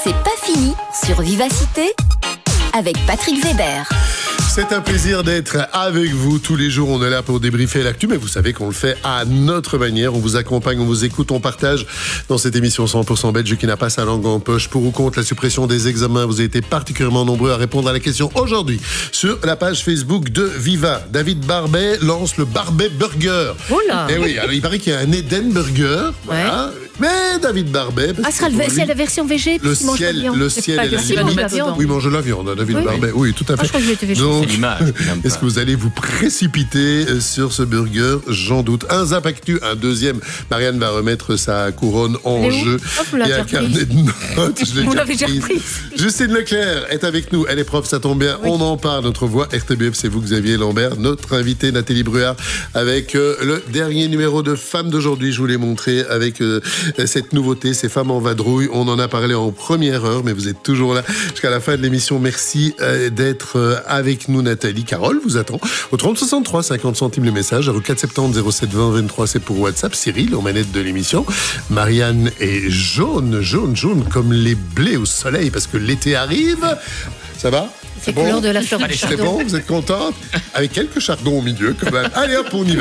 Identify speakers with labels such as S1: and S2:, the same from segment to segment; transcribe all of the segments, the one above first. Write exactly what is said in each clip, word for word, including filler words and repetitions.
S1: C'est pas fini sur Vivacité avec Patrick Weber.
S2: C'est un plaisir d'être avec vous tous les jours. On est là pour débriefer l'actu, mais vous savez qu'on le fait à notre manière. On vous accompagne, on vous écoute, on partage dans cette émission cent pour cent belge qui n'a pas sa langue en poche. Pour ou contre la suppression des examens, vous avez été particulièrement nombreux à répondre à la question aujourd'hui sur la page Facebook de Viva. David Barbet lance le Barbet Burger.
S3: Oula.
S2: Et oui, alors il paraît qu'il y a un Eden Burger. Voilà. Ouais. Mais David Barbet...
S3: Ah, sera le, c'est la version végé.
S2: Le ciel, la le ciel et la viande. Oui, mange la viande, David oui, Barbet. Oui, tout à fait.
S3: Ah, je crois que je vais te végé.
S2: Donc, est-ce que vous allez vous précipiter sur ce burger? J'en doute. Un Zap Actu, un deuxième. Marianne va remettre sa couronne en jeu.
S3: Oh, et un
S2: carnet de notes. Je l'ai
S3: vous
S2: déjà
S3: l'avez déjà pris.
S2: Justine Leclerc est avec nous. Elle est prof, ça tombe bien. Oui. On en parle. Notre voix R T B F, c'est vous, Xavier Lambert. Notre invité, Nathalie Bruard, avec euh, le dernier numéro de Femmes d'aujourd'hui. Je vous l'ai montré avec euh, cette nouveauté, ces femmes en vadrouille. On en a parlé en première heure, mais vous êtes toujours là jusqu'à la fin de l'émission. Merci euh, d'être euh, avec nous, Nathalie. Carole vous attend au trente soixante-trois, cinquante centimes le message, au quatre sept zéro zéro sept vingt vingt-trois, c'est pour WhatsApp. Cyril, aux manettes de l'émission. Marianne est jaune, jaune, jaune, comme les blés au soleil, parce que l'été arrive. Ça va?
S3: C'est bon? Couleur de la fleur du chardon.
S2: C'est bon, vous êtes contente? Avec quelques chardons au milieu, quand même. Allez hop, on y va.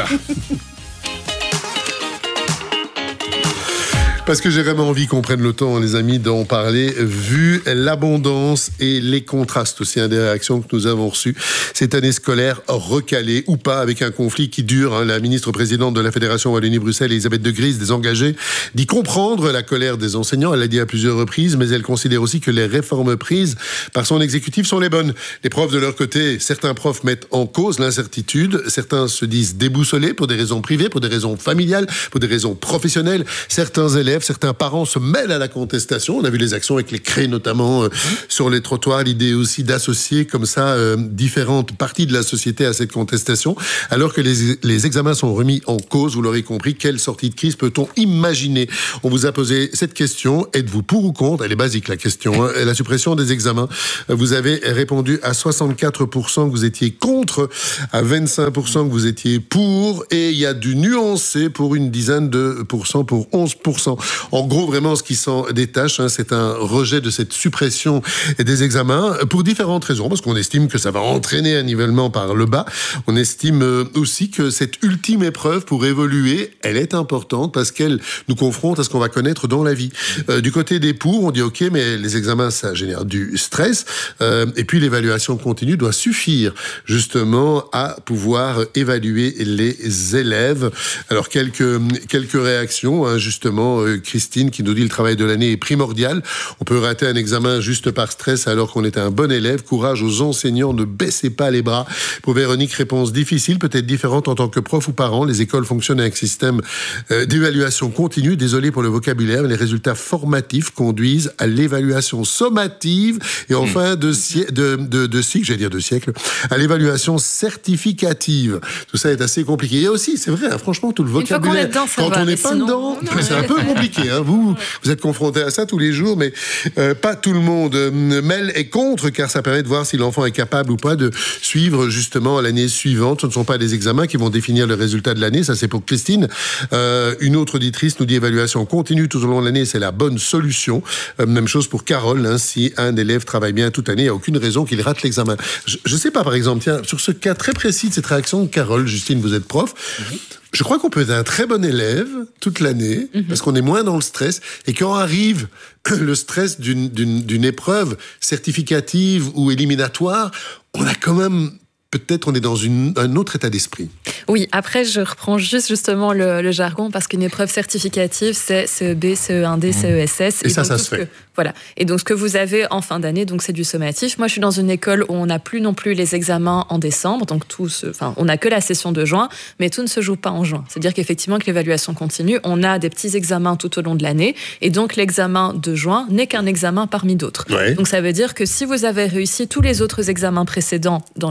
S2: Parce que j'ai vraiment envie qu'on prenne le temps, les amis, d'en parler, vu l'abondance et les contrastes aussi, hein, des réactions que nous avons reçues cette année scolaire recalée ou pas, avec un conflit qui dure. Hein, la ministre-présidente de la Fédération Wallonie-Bruxelles, Elisabeth de Gries, des engagés, dit comprendre la colère des enseignants. Elle l'a dit à plusieurs reprises, mais elle considère aussi que les réformes prises par son exécutif sont les bonnes. Les profs, de leur côté, certains profs mettent en cause l'incertitude. Certains se disent déboussolés pour des raisons privées, pour des raisons familiales, pour des raisons professionnelles. Certains élèves, certains parents se mêlent à la contestation. On a vu les actions avec les craies, notamment euh, sur les trottoirs. L'idée aussi d'associer comme ça euh, différentes parties de la société à cette contestation. Alors que les, les examens sont remis en cause, vous l'aurez compris, quelle sortie de crise peut-on imaginer? On vous a posé cette question. Êtes-vous pour ou contre? Elle est basique, la question. Hein. La suppression des examens. Vous avez répondu à soixante-quatre pour cent que vous étiez contre, à vingt-cinq pour cent que vous étiez pour, et il y a du nuancé pour une dizaine de pourcents, pour onze pour cent. En gros, vraiment, ce qui s'en détache, hein, c'est un rejet de cette suppression des examens pour différentes raisons, parce qu'on estime que ça va entraîner un nivellement par le bas. On estime aussi que cette ultime épreuve pour évoluer, elle est importante parce qu'elle nous confronte à ce qu'on va connaître dans la vie. Euh, du côté des pour, on dit ok, mais les examens, ça génère du stress, euh, et puis l'évaluation continue doit suffire justement à pouvoir évaluer les élèves. Alors, quelques, quelques réactions, hein, justement, euh, Christine qui nous dit le travail de l'année est primordial. On peut rater un examen juste par stress alors qu'on est un bon élève. Courage aux enseignants, ne baissez pas les bras. Pour Véronique, réponse difficile, peut-être différente en tant que prof ou parent. Les écoles fonctionnent avec un système euh, d'évaluation continue. Désolé pour le vocabulaire, mais les résultats formatifs conduisent à l'évaluation sommative et enfin de, sie- de, de, de cycle, j'allais dire de siècle, à l'évaluation certificative. Tout ça est assez compliqué. Et aussi, c'est vrai, hein, franchement, tout le vocabulaire,
S3: dedans,
S2: quand
S3: va,
S2: on n'est pas
S3: sinon...
S2: dedans,
S3: non,
S2: c'est un peu compliqué. Hein. Vous, vous êtes confrontés à ça tous les jours, mais euh, pas tout le monde. Mel est contre, car ça permet de voir si l'enfant est capable ou pas de suivre justement l'année suivante. Ce ne sont pas les examens qui vont définir le résultat de l'année. Ça, c'est pour Christine. Euh, une autre auditrice nous dit évaluation continue tout au long de l'année, c'est la bonne solution. Euh, même chose pour Carole. Hein, si un élève travaille bien toute l'année, il n'y a aucune raison qu'il rate l'examen. Je ne sais pas, par exemple, tiens, sur ce cas très précis de cette réaction de Carole, Justine, vous êtes prof. Mm-hmm. Je crois qu'on peut être un très bon élève toute l'année, mmh. parce qu'on est moins dans le stress. Et quand arrive le stress d'une, d'une, d'une épreuve certificative ou éliminatoire, on a quand même... Peut-être on est dans une, un autre état d'esprit.
S4: Oui, après je reprends juste justement le, le jargon parce qu'une épreuve certificative c'est C E B, C E un D, C E S S.
S2: Et, et ça,
S4: donc,
S2: ça se fait.
S4: Que, voilà. Et donc ce que vous avez en fin d'année, donc c'est du sommatif. Moi je suis dans une école où on n'a plus non plus les examens en décembre, donc tout se, enfin on n'a que la session de juin, mais tout ne se joue pas en juin. C'est-à-dire qu'effectivement que l'évaluation continue, on a des petits examens tout au long de l'année, et donc l'examen de juin n'est qu'un examen parmi d'autres.
S2: Ouais.
S4: Donc ça veut dire que si vous avez réussi tous les autres examens précédents, dans le cas de mon école,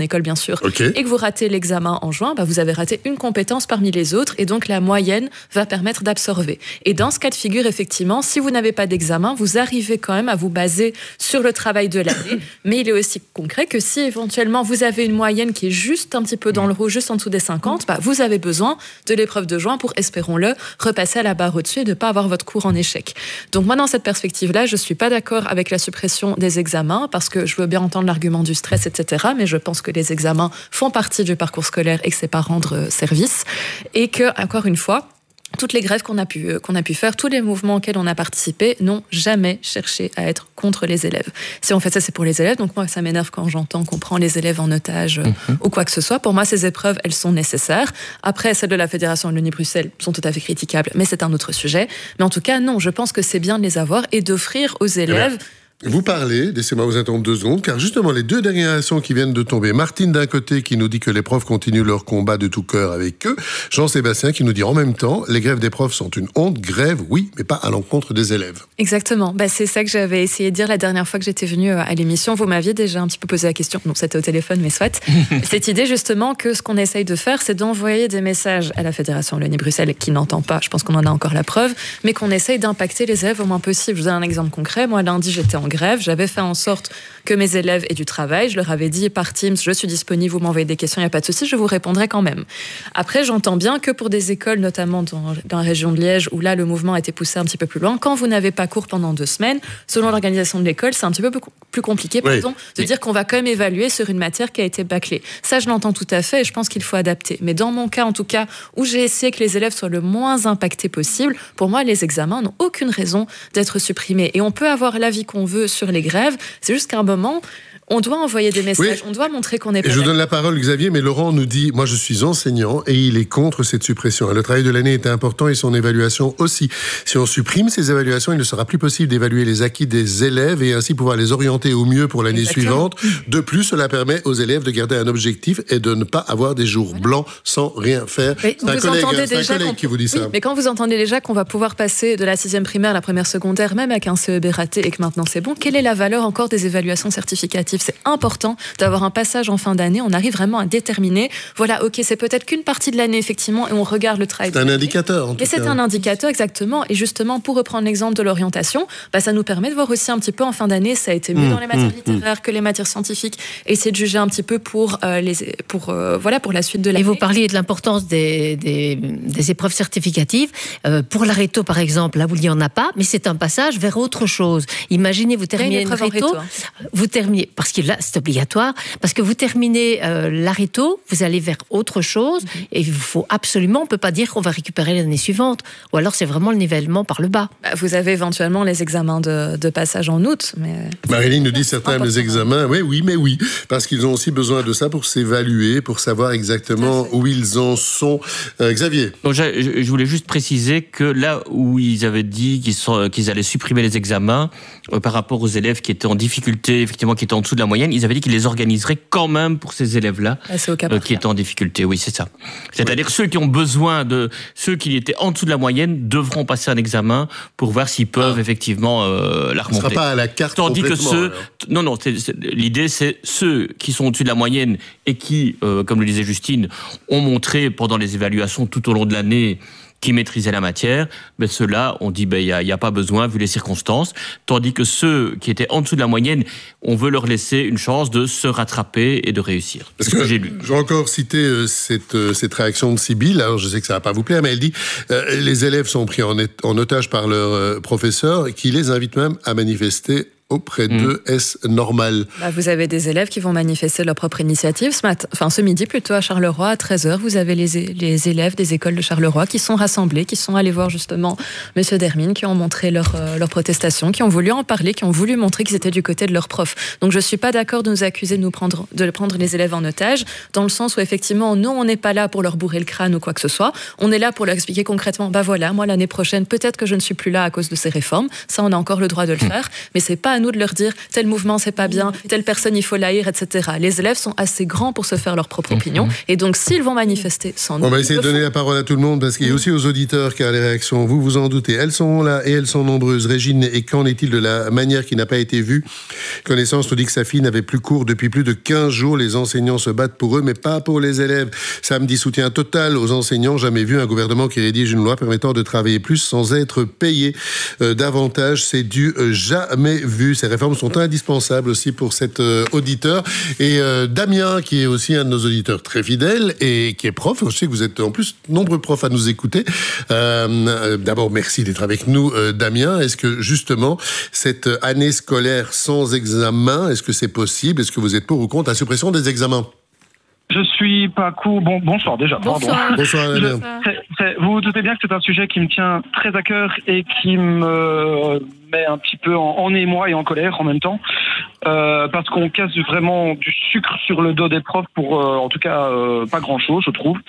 S4: école bien sûr,
S2: okay.
S4: et que vous ratez l'examen en juin, bah, vous avez raté une compétence parmi les autres, et donc la moyenne va permettre d'absorber. Et dans ce cas de figure, effectivement, si vous n'avez pas d'examen, vous arrivez quand même à vous baser sur le travail de l'année, mais il est aussi concret que si éventuellement vous avez une moyenne qui est juste un petit peu dans le rouge, juste en dessous des cinquante, bah, vous avez besoin de l'épreuve de juin pour, espérons-le, repasser à la barre au-dessus et de ne pas avoir votre cours en échec. Donc moi, dans cette perspective-là, je ne suis pas d'accord avec la suppression des examens, parce que je veux bien entendre l'argument du stress, et cetera, mais je pense que les examens font partie du parcours scolaire et que c'est pas rendre service. Et que, encore une fois, toutes les grèves qu'on a pu, qu'on a pu faire, tous les mouvements auxquels on a participé n'ont jamais cherché à être contre les élèves. Si on fait ça, c'est pour les élèves. Donc moi, ça m'énerve quand j'entends qu'on prend les élèves en otage mmh. ou quoi que ce soit. Pour moi, ces épreuves, elles sont nécessaires. Après, celles de la Fédération Wallonie-Bruxelles sont tout à fait critiquables, mais c'est un autre sujet. Mais en tout cas, non, je pense que c'est bien de les avoir et d'offrir aux élèves...
S2: Vous parlez, laissez-moi vous interrompre deux secondes, car justement, les deux dernières réactions qui viennent de tomber, Martine d'un côté qui nous dit que les profs continuent leur combat de tout cœur avec eux, Jean-Sébastien qui nous dit en même temps, les grèves des profs sont une honte, grève, oui, mais pas à l'encontre des élèves.
S4: Exactement, bah, c'est ça que j'avais essayé de dire la dernière fois que j'étais venue à l'émission. Vous m'aviez déjà un petit peu posé la question, non, c'était au téléphone, mais soit. Cette idée justement que ce qu'on essaye de faire, c'est d'envoyer des messages à la Fédération Wallonie-Bruxelles qui n'entend pas, je pense qu'on en a encore la preuve, mais qu'on essaye d'impacter les élèves au moins possible. Je vous donne un exemple concret. Moi, lundi, j'étais en grève, j'avais fait en sorte que mes élèves aient du travail, je leur avais dit par Teams, je suis disponible, vous m'envoyez des questions, il n'y a pas de souci, je vous répondrai quand même. Après, j'entends bien que pour des écoles, notamment dans, dans la région de Liège, où là, le mouvement a été poussé un petit peu plus loin, quand vous n'avez pas cours pendant deux semaines, selon l'organisation de l'école, c'est un petit peu plus compliqué,
S2: oui.
S4: pardon, de dire qu'on va quand même évaluer sur une matière qui a été bâclée. Ça, je l'entends tout à fait et je pense qu'il faut adapter. Mais dans mon cas, en tout cas, où j'ai essayé que les élèves soient le moins impactés possible, pour moi, les examens n'ont aucune raison d'être supprimés. Et on peut avoir l'avis qu'on veut sur les grèves, c'est juste qu'à un moment, on doit envoyer des messages, oui. on doit montrer qu'on n'est pas...
S2: Et je vous donne la parole, Xavier, mais Laurent nous dit, moi je suis enseignant et il est contre cette suppression. Le travail de l'année est important et son évaluation aussi. Si on supprime ces évaluations, il ne sera plus possible d'évaluer les acquis des élèves et ainsi pouvoir les orienter au mieux pour l'année Exactement. suivante. De plus, cela permet aux élèves de garder un objectif et de ne pas avoir des jours voilà. blancs sans rien faire.
S4: Mais
S2: c'est un collègue, c'est un collègue qui vous dit ça.
S4: Oui, mais quand vous entendez déjà qu'on va pouvoir passer de la sixième primaire à la première secondaire, même avec un C E B raté et que maintenant c'est bon, quelle est la valeur encore des évaluations certificatives ? C'est important d'avoir un passage en fin d'année, on arrive vraiment à déterminer, voilà, ok, c'est peut-être qu'une partie de l'année, effectivement, et on regarde le travail.
S2: C'est un indicateur, en tout
S4: cas. Et c'est un indicateur, exactement. Et justement, pour reprendre l'exemple de l'orientation, bah, ça nous permet de voir aussi un petit peu en fin d'année, ça a été mieux mmh, dans les matières mmh, littéraires mmh. que les matières scientifiques, et essayer de juger un petit peu pour, euh, les, pour, euh, voilà, pour la suite de l'année.
S3: Et vous parliez de l'importance des, des, des épreuves certificatives. Euh, pour la réto, par exemple, là, vous, il n'y en a pas, mais c'est un passage vers autre chose. Imaginez, vous terminez une, une réto, réto hein. vous terminez, parce que là, c'est obligatoire, parce que vous terminez euh, la réto, vous allez vers autre chose, mmh. et il faut absolument, on ne peut pas dire qu'on va récupérer l'année suivante, ou alors c'est vraiment le nivellement par le bas.
S4: Bah, vous avez éventuellement les examens de, de passage en août. Mais...
S2: Marilyn nous dit certains des examens, oui, oui, mais oui, parce qu'ils ont aussi besoin de ça pour s'évaluer, pour savoir exactement où ils en sont. Euh, Xavier.
S5: Donc, je, je voulais juste préciser que là où ils avaient dit qu'ils, sont, qu'ils allaient supprimer les examens, euh, par rapport aux élèves qui étaient en difficulté, effectivement, qui étaient en dessous de la moyenne, ils avaient dit qu'ils les organiseraient quand même pour ces élèves-là
S4: ah, c'est au cas
S5: euh, qui étaient en difficulté. Oui, c'est ça. C'est-à-dire oui. ceux qui ont besoin de... Ceux qui étaient en dessous de la moyenne devront passer un examen pour voir s'ils peuvent ah. effectivement euh, la remonter.
S2: Ce ne sera pas à la carte
S5: Tandis que ceux...
S2: Alors.
S5: Non, non, c'est, c'est, l'idée c'est ceux qui sont au-dessus de la moyenne et qui, euh, comme le disait Justine, ont montré pendant les évaluations tout au long de l'année qui maîtrisaient la matière, ben ceux-là, on dit il ben, n'y a, y a pas besoin vu les circonstances, tandis que ceux qui étaient en dessous de la moyenne, on veut leur laisser une chance de se rattraper et de réussir.
S2: Parce que, que j'ai lu. Je vais encore citer euh, cette, euh, cette réaction de Sybille, alors je sais que ça ne va pas vous plaire, mais elle dit euh, les élèves sont pris en, en otage par leurs euh, professeurs qui les invitent même à manifester auprès d'eux, mmh. est-ce normal ?
S4: Bah, vous avez des élèves qui vont manifester leur propre initiative. Ce matin, enfin ce midi plutôt à Charleroi, à treize heures, vous avez les, les élèves des écoles de Charleroi qui sont rassemblés, qui sont allés voir justement Monsieur Dermine, qui ont montré leur, euh, leur protestation, qui ont voulu en parler, qui ont voulu montrer qu'ils étaient du côté de leurs profs. Donc je ne suis pas d'accord de nous accuser de, nous prendre, de prendre les élèves en otage, dans le sens où effectivement, nous, on n'est pas là pour leur bourrer le crâne ou quoi que ce soit. On est là pour leur expliquer concrètement, bah voilà, moi l'année prochaine, peut-être que je ne suis plus là à cause de ces réformes. Ça, on a encore le droit de le faire, mais c'est pas à nous de leur dire tel mouvement c'est pas bien, telle personne il faut l'haïr, et cetera. Les élèves sont assez grands pour se faire leur propre opinion, et donc s'ils vont manifester sans nous.
S2: On va essayer de donner la parole à tout le monde parce qu'il y a aussi aux auditeurs car les réactions, vous vous en doutez, elles sont là et elles sont nombreuses. Régine, et qu'en est-il de la manière qui n'a pas été vue? Connaissance nous dit que sa fille n'avait plus cours depuis plus de quinze jours. Les enseignants se battent pour eux, mais pas pour les élèves. Samedi, soutien total aux enseignants. Jamais vu un gouvernement qui rédige une loi permettant de travailler plus sans être payé euh, davantage. C'est du euh, jamais vu. Ces réformes sont indispensables aussi pour cet euh, auditeur. Et euh, Damien, qui est aussi un de nos auditeurs très fidèles et qui est prof. Je sais que vous êtes en plus nombreux profs à nous écouter. Euh, d'abord, merci d'être avec nous, euh, Damien. Est-ce que justement, cette année scolaire sans examen, est-ce que c'est possible? Est-ce que vous êtes pour ou contre la suppression des examens?
S6: Je suis pas cool. Bon, bonsoir déjà.
S3: Bonsoir.
S2: Bonsoir, Damien.
S6: Vous vous doutez bien que c'est un sujet qui me tient très à cœur et qui me met un petit peu en, en émoi et en colère en même temps, euh, parce qu'on casse vraiment du sucre sur le dos des profs pour, euh, en tout cas, euh, pas grand-chose, je trouve.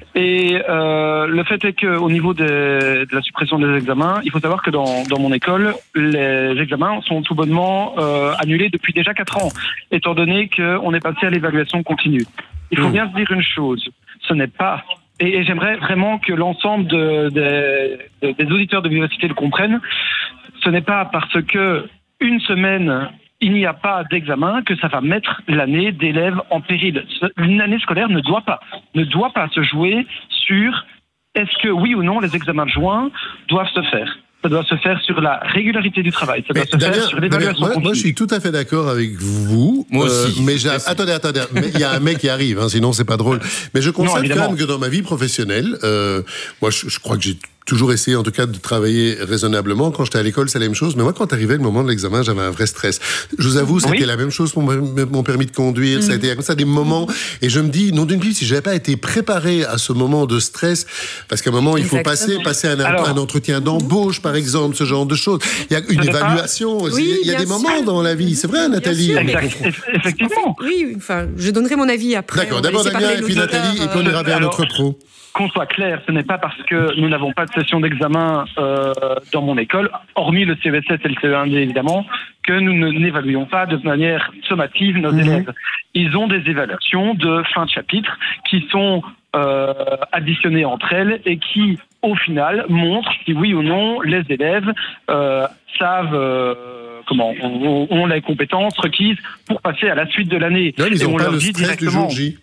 S6: Et euh, le fait est qu'au niveau des, de la suppression des examens, il faut savoir que dans, dans mon école, les examens sont tout bonnement euh, annulés depuis déjà quatre ans, étant donné qu'on est passé à l'évaluation continue. Il faut mmh. bien se dire une chose, ce n'est pas... Et, et j'aimerais vraiment que l'ensemble de, de, de, des auditeurs de Vivacité le comprennent, ce n'est pas parce que une semaine... il n'y a pas d'examen que ça va mettre l'année d'élèves en péril. Une année scolaire ne doit pas, ne doit pas se jouer sur est-ce que oui ou non les examens de juin doivent se faire. Ça doit se faire sur la régularité du travail. Ça doit mais se Damien, faire sur l'évaluation
S2: moi, moi, je suis tout à fait d'accord avec vous.
S5: Moi aussi.
S2: Euh, mais j'ai... Attendez, attendez. Il y a un mec qui arrive, hein, sinon c'est pas drôle. Mais je constate non, quand même que dans ma vie professionnelle, euh, moi, je, je crois que j'ai toujours essayé, en tout cas, de travailler raisonnablement. Quand j'étais à l'école, c'est la même chose. Mais moi, quand arrivait le moment de l'examen, j'avais un vrai stress. Je vous avoue, c'était oui. la même chose pour mon permis de conduire. Mmh. Ça a été comme ça des moments. Et je me dis, non d'une pipe, si j'avais pas été préparé à ce moment de stress, parce qu'à un moment, il faut Exactement. passer, passer un, Alors, un entretien d'embauche, par exemple, ce genre de choses. Il y a une évaluation. Pas... Oui, il y a des sûr. moments dans la vie. C'est vrai, Nathalie.
S6: Effectivement.
S7: Oui, enfin, je donnerai mon avis après.
S2: D'accord. D'abord Damien et puis Nathalie, et puis on ira vers notre pro.
S6: Qu'on soit clair, ce n'est pas parce que nous n'avons pas de session d'examen euh, dans mon école, hormis le C V S S et le C E un D évidemment, que nous ne, n'évaluons pas de manière sommative nos mmh. élèves. Ils ont des évaluations de fin de chapitre qui sont euh, additionnées entre elles et qui, au final, montrent si oui ou non les élèves euh, savent... Euh, comment ont, ont les compétences requises pour passer à la suite de l'année.
S2: Non, ils n'ont pas le stress du jour J.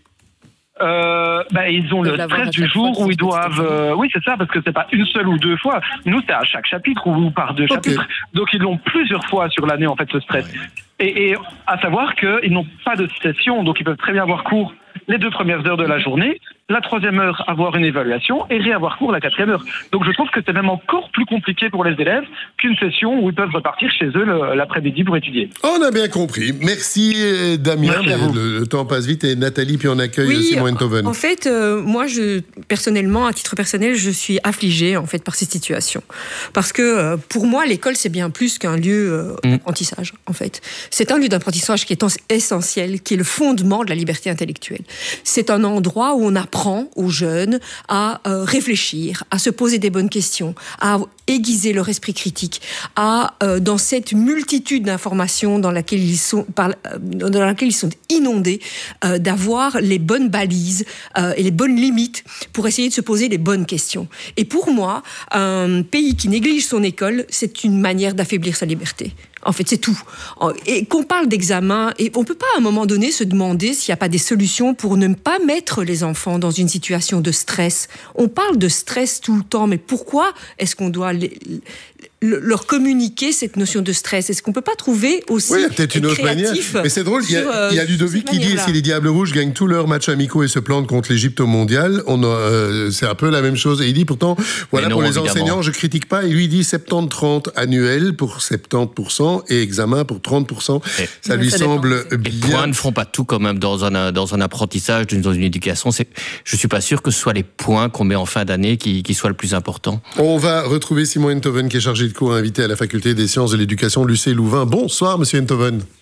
S6: Euh, bah, ils ont le stress du jour où ils doivent... Euh, oui, c'est ça, parce que c'est pas une seule ou deux fois. Nous, c'est à chaque chapitre ou par deux okay. chapitres. Donc, ils l'ont plusieurs fois sur l'année, en fait, ce stress. Ouais. Et, et à savoir qu'ils n'ont pas de session, donc ils peuvent très bien avoir cours les deux premières heures de la journée, la troisième heure avoir une évaluation et réavoir cours la quatrième heure. Donc je trouve que c'est même encore plus compliqué pour les élèves qu'une session où ils peuvent repartir chez eux le, l'après-midi pour étudier.
S2: On a bien compris. Merci Damien. Merci le, le temps passe vite et Nathalie, puis on accueille oui, Simon Enthoven.
S7: En fait, euh, moi, je, personnellement, à titre personnel, je suis affligée en fait par cette situation. Parce que euh, pour moi, l'école, c'est bien plus qu'un lieu euh, mmh. d'apprentissage, en fait. C'est un lieu d'apprentissage qui est essentiel, qui est le fondement de la liberté intellectuelle. C'est un endroit où on apprend aux jeunes à euh, réfléchir, à se poser des bonnes questions, à aiguiser leur esprit critique, à euh, dans cette multitude d'informations dans laquelle ils sont, par, euh, dans laquelle ils sont inondés, euh, d'avoir les bonnes balises euh, et les bonnes limites pour essayer de se poser les bonnes questions. Et pour moi, un pays qui néglige son école, c'est une manière d'affaiblir sa liberté. En fait, c'est tout. Et qu'on parle d'examen, et on ne peut pas à un moment donné se demander s'il n'y a pas des solutions pour ne pas mettre les enfants dans une situation de stress. On parle de stress tout le temps, mais pourquoi est-ce qu'on doit les, leur communiquer cette notion de stress? Est-ce qu'on ne peut pas trouver aussi
S2: oui, il y a peut-être une autre manière. Mais c'est drôle, il y a, il y a Ludovic qui dit si les Diables Rouges gagnent tous leurs matchs amicaux et se plantent contre l'Égypte au mondial, on a, euh, c'est un peu la même chose. Et il dit pourtant, voilà, non, pour les évidemment. enseignants, je ne critique pas. Et lui, il dit soixante-dix trente annuel pour soixante-dix pour cent et examen pour trente pour cent. Et ça lui ça semble dépend. bien.
S5: Les points ne feront pas tout quand même dans un, dans un apprentissage, dans une éducation. C'est, je ne suis pas sûr que ce soit les points qu'on met en fin d'année qui, qui soient le plus important.
S2: On va retrouver Simon Enthoven qui est chargé de cours invité à la faculté des sciences de l'éducation Lucé Louvain. Bonsoir, monsieur Enthoven.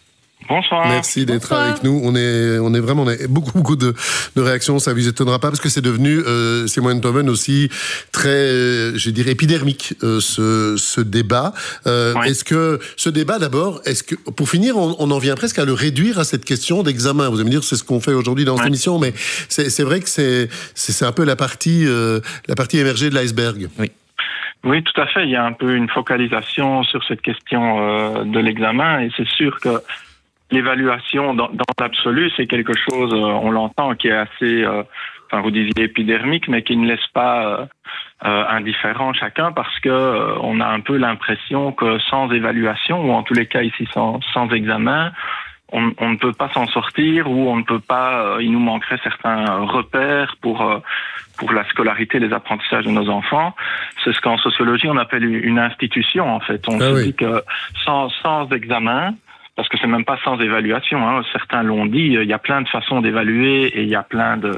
S6: Bonsoir.
S2: Merci d'être
S3: Bonsoir.
S2: avec nous. On est, on est vraiment, on a beaucoup, beaucoup de, de réactions. Ça vous étonnera pas parce que c'est devenu, euh, Simon Enthoven aussi très, euh, je dirais, épidermique euh, ce, ce débat. Euh,
S6: Oui.
S2: Est-ce que ce débat d'abord, est-ce que, pour finir, on, on en vient presque à le réduire à cette question d'examen. Vous allez me dire, c'est ce qu'on fait aujourd'hui dans
S6: Oui.
S2: cette émission, mais c'est, c'est vrai que c'est, c'est, c'est un peu la partie, euh, la partie émergée de l'iceberg.
S5: Oui.
S6: Oui, tout à fait. Il y a un peu une focalisation sur cette question euh, de l'examen et c'est sûr que l'évaluation dans, dans l'absolu, c'est quelque chose, euh, on l'entend, qui est assez, euh, enfin vous disiez épidermique, mais qui ne laisse pas euh, euh, indifférent chacun parce que euh, on a un peu l'impression que sans évaluation, ou en tous les cas ici sans, sans examen, on, on ne peut pas s'en sortir ou on ne peut pas, euh, il nous manquerait certains repères pour... Euh, pour la scolarité, les apprentissages de nos enfants. C'est ce qu'en sociologie on appelle une institution en fait. On
S2: Ah
S6: se
S2: oui.
S6: dit que sans, sans examen, parce que c'est même pas sans évaluation, hein, certains l'ont dit, il y a plein de façons d'évaluer et il y a plein de,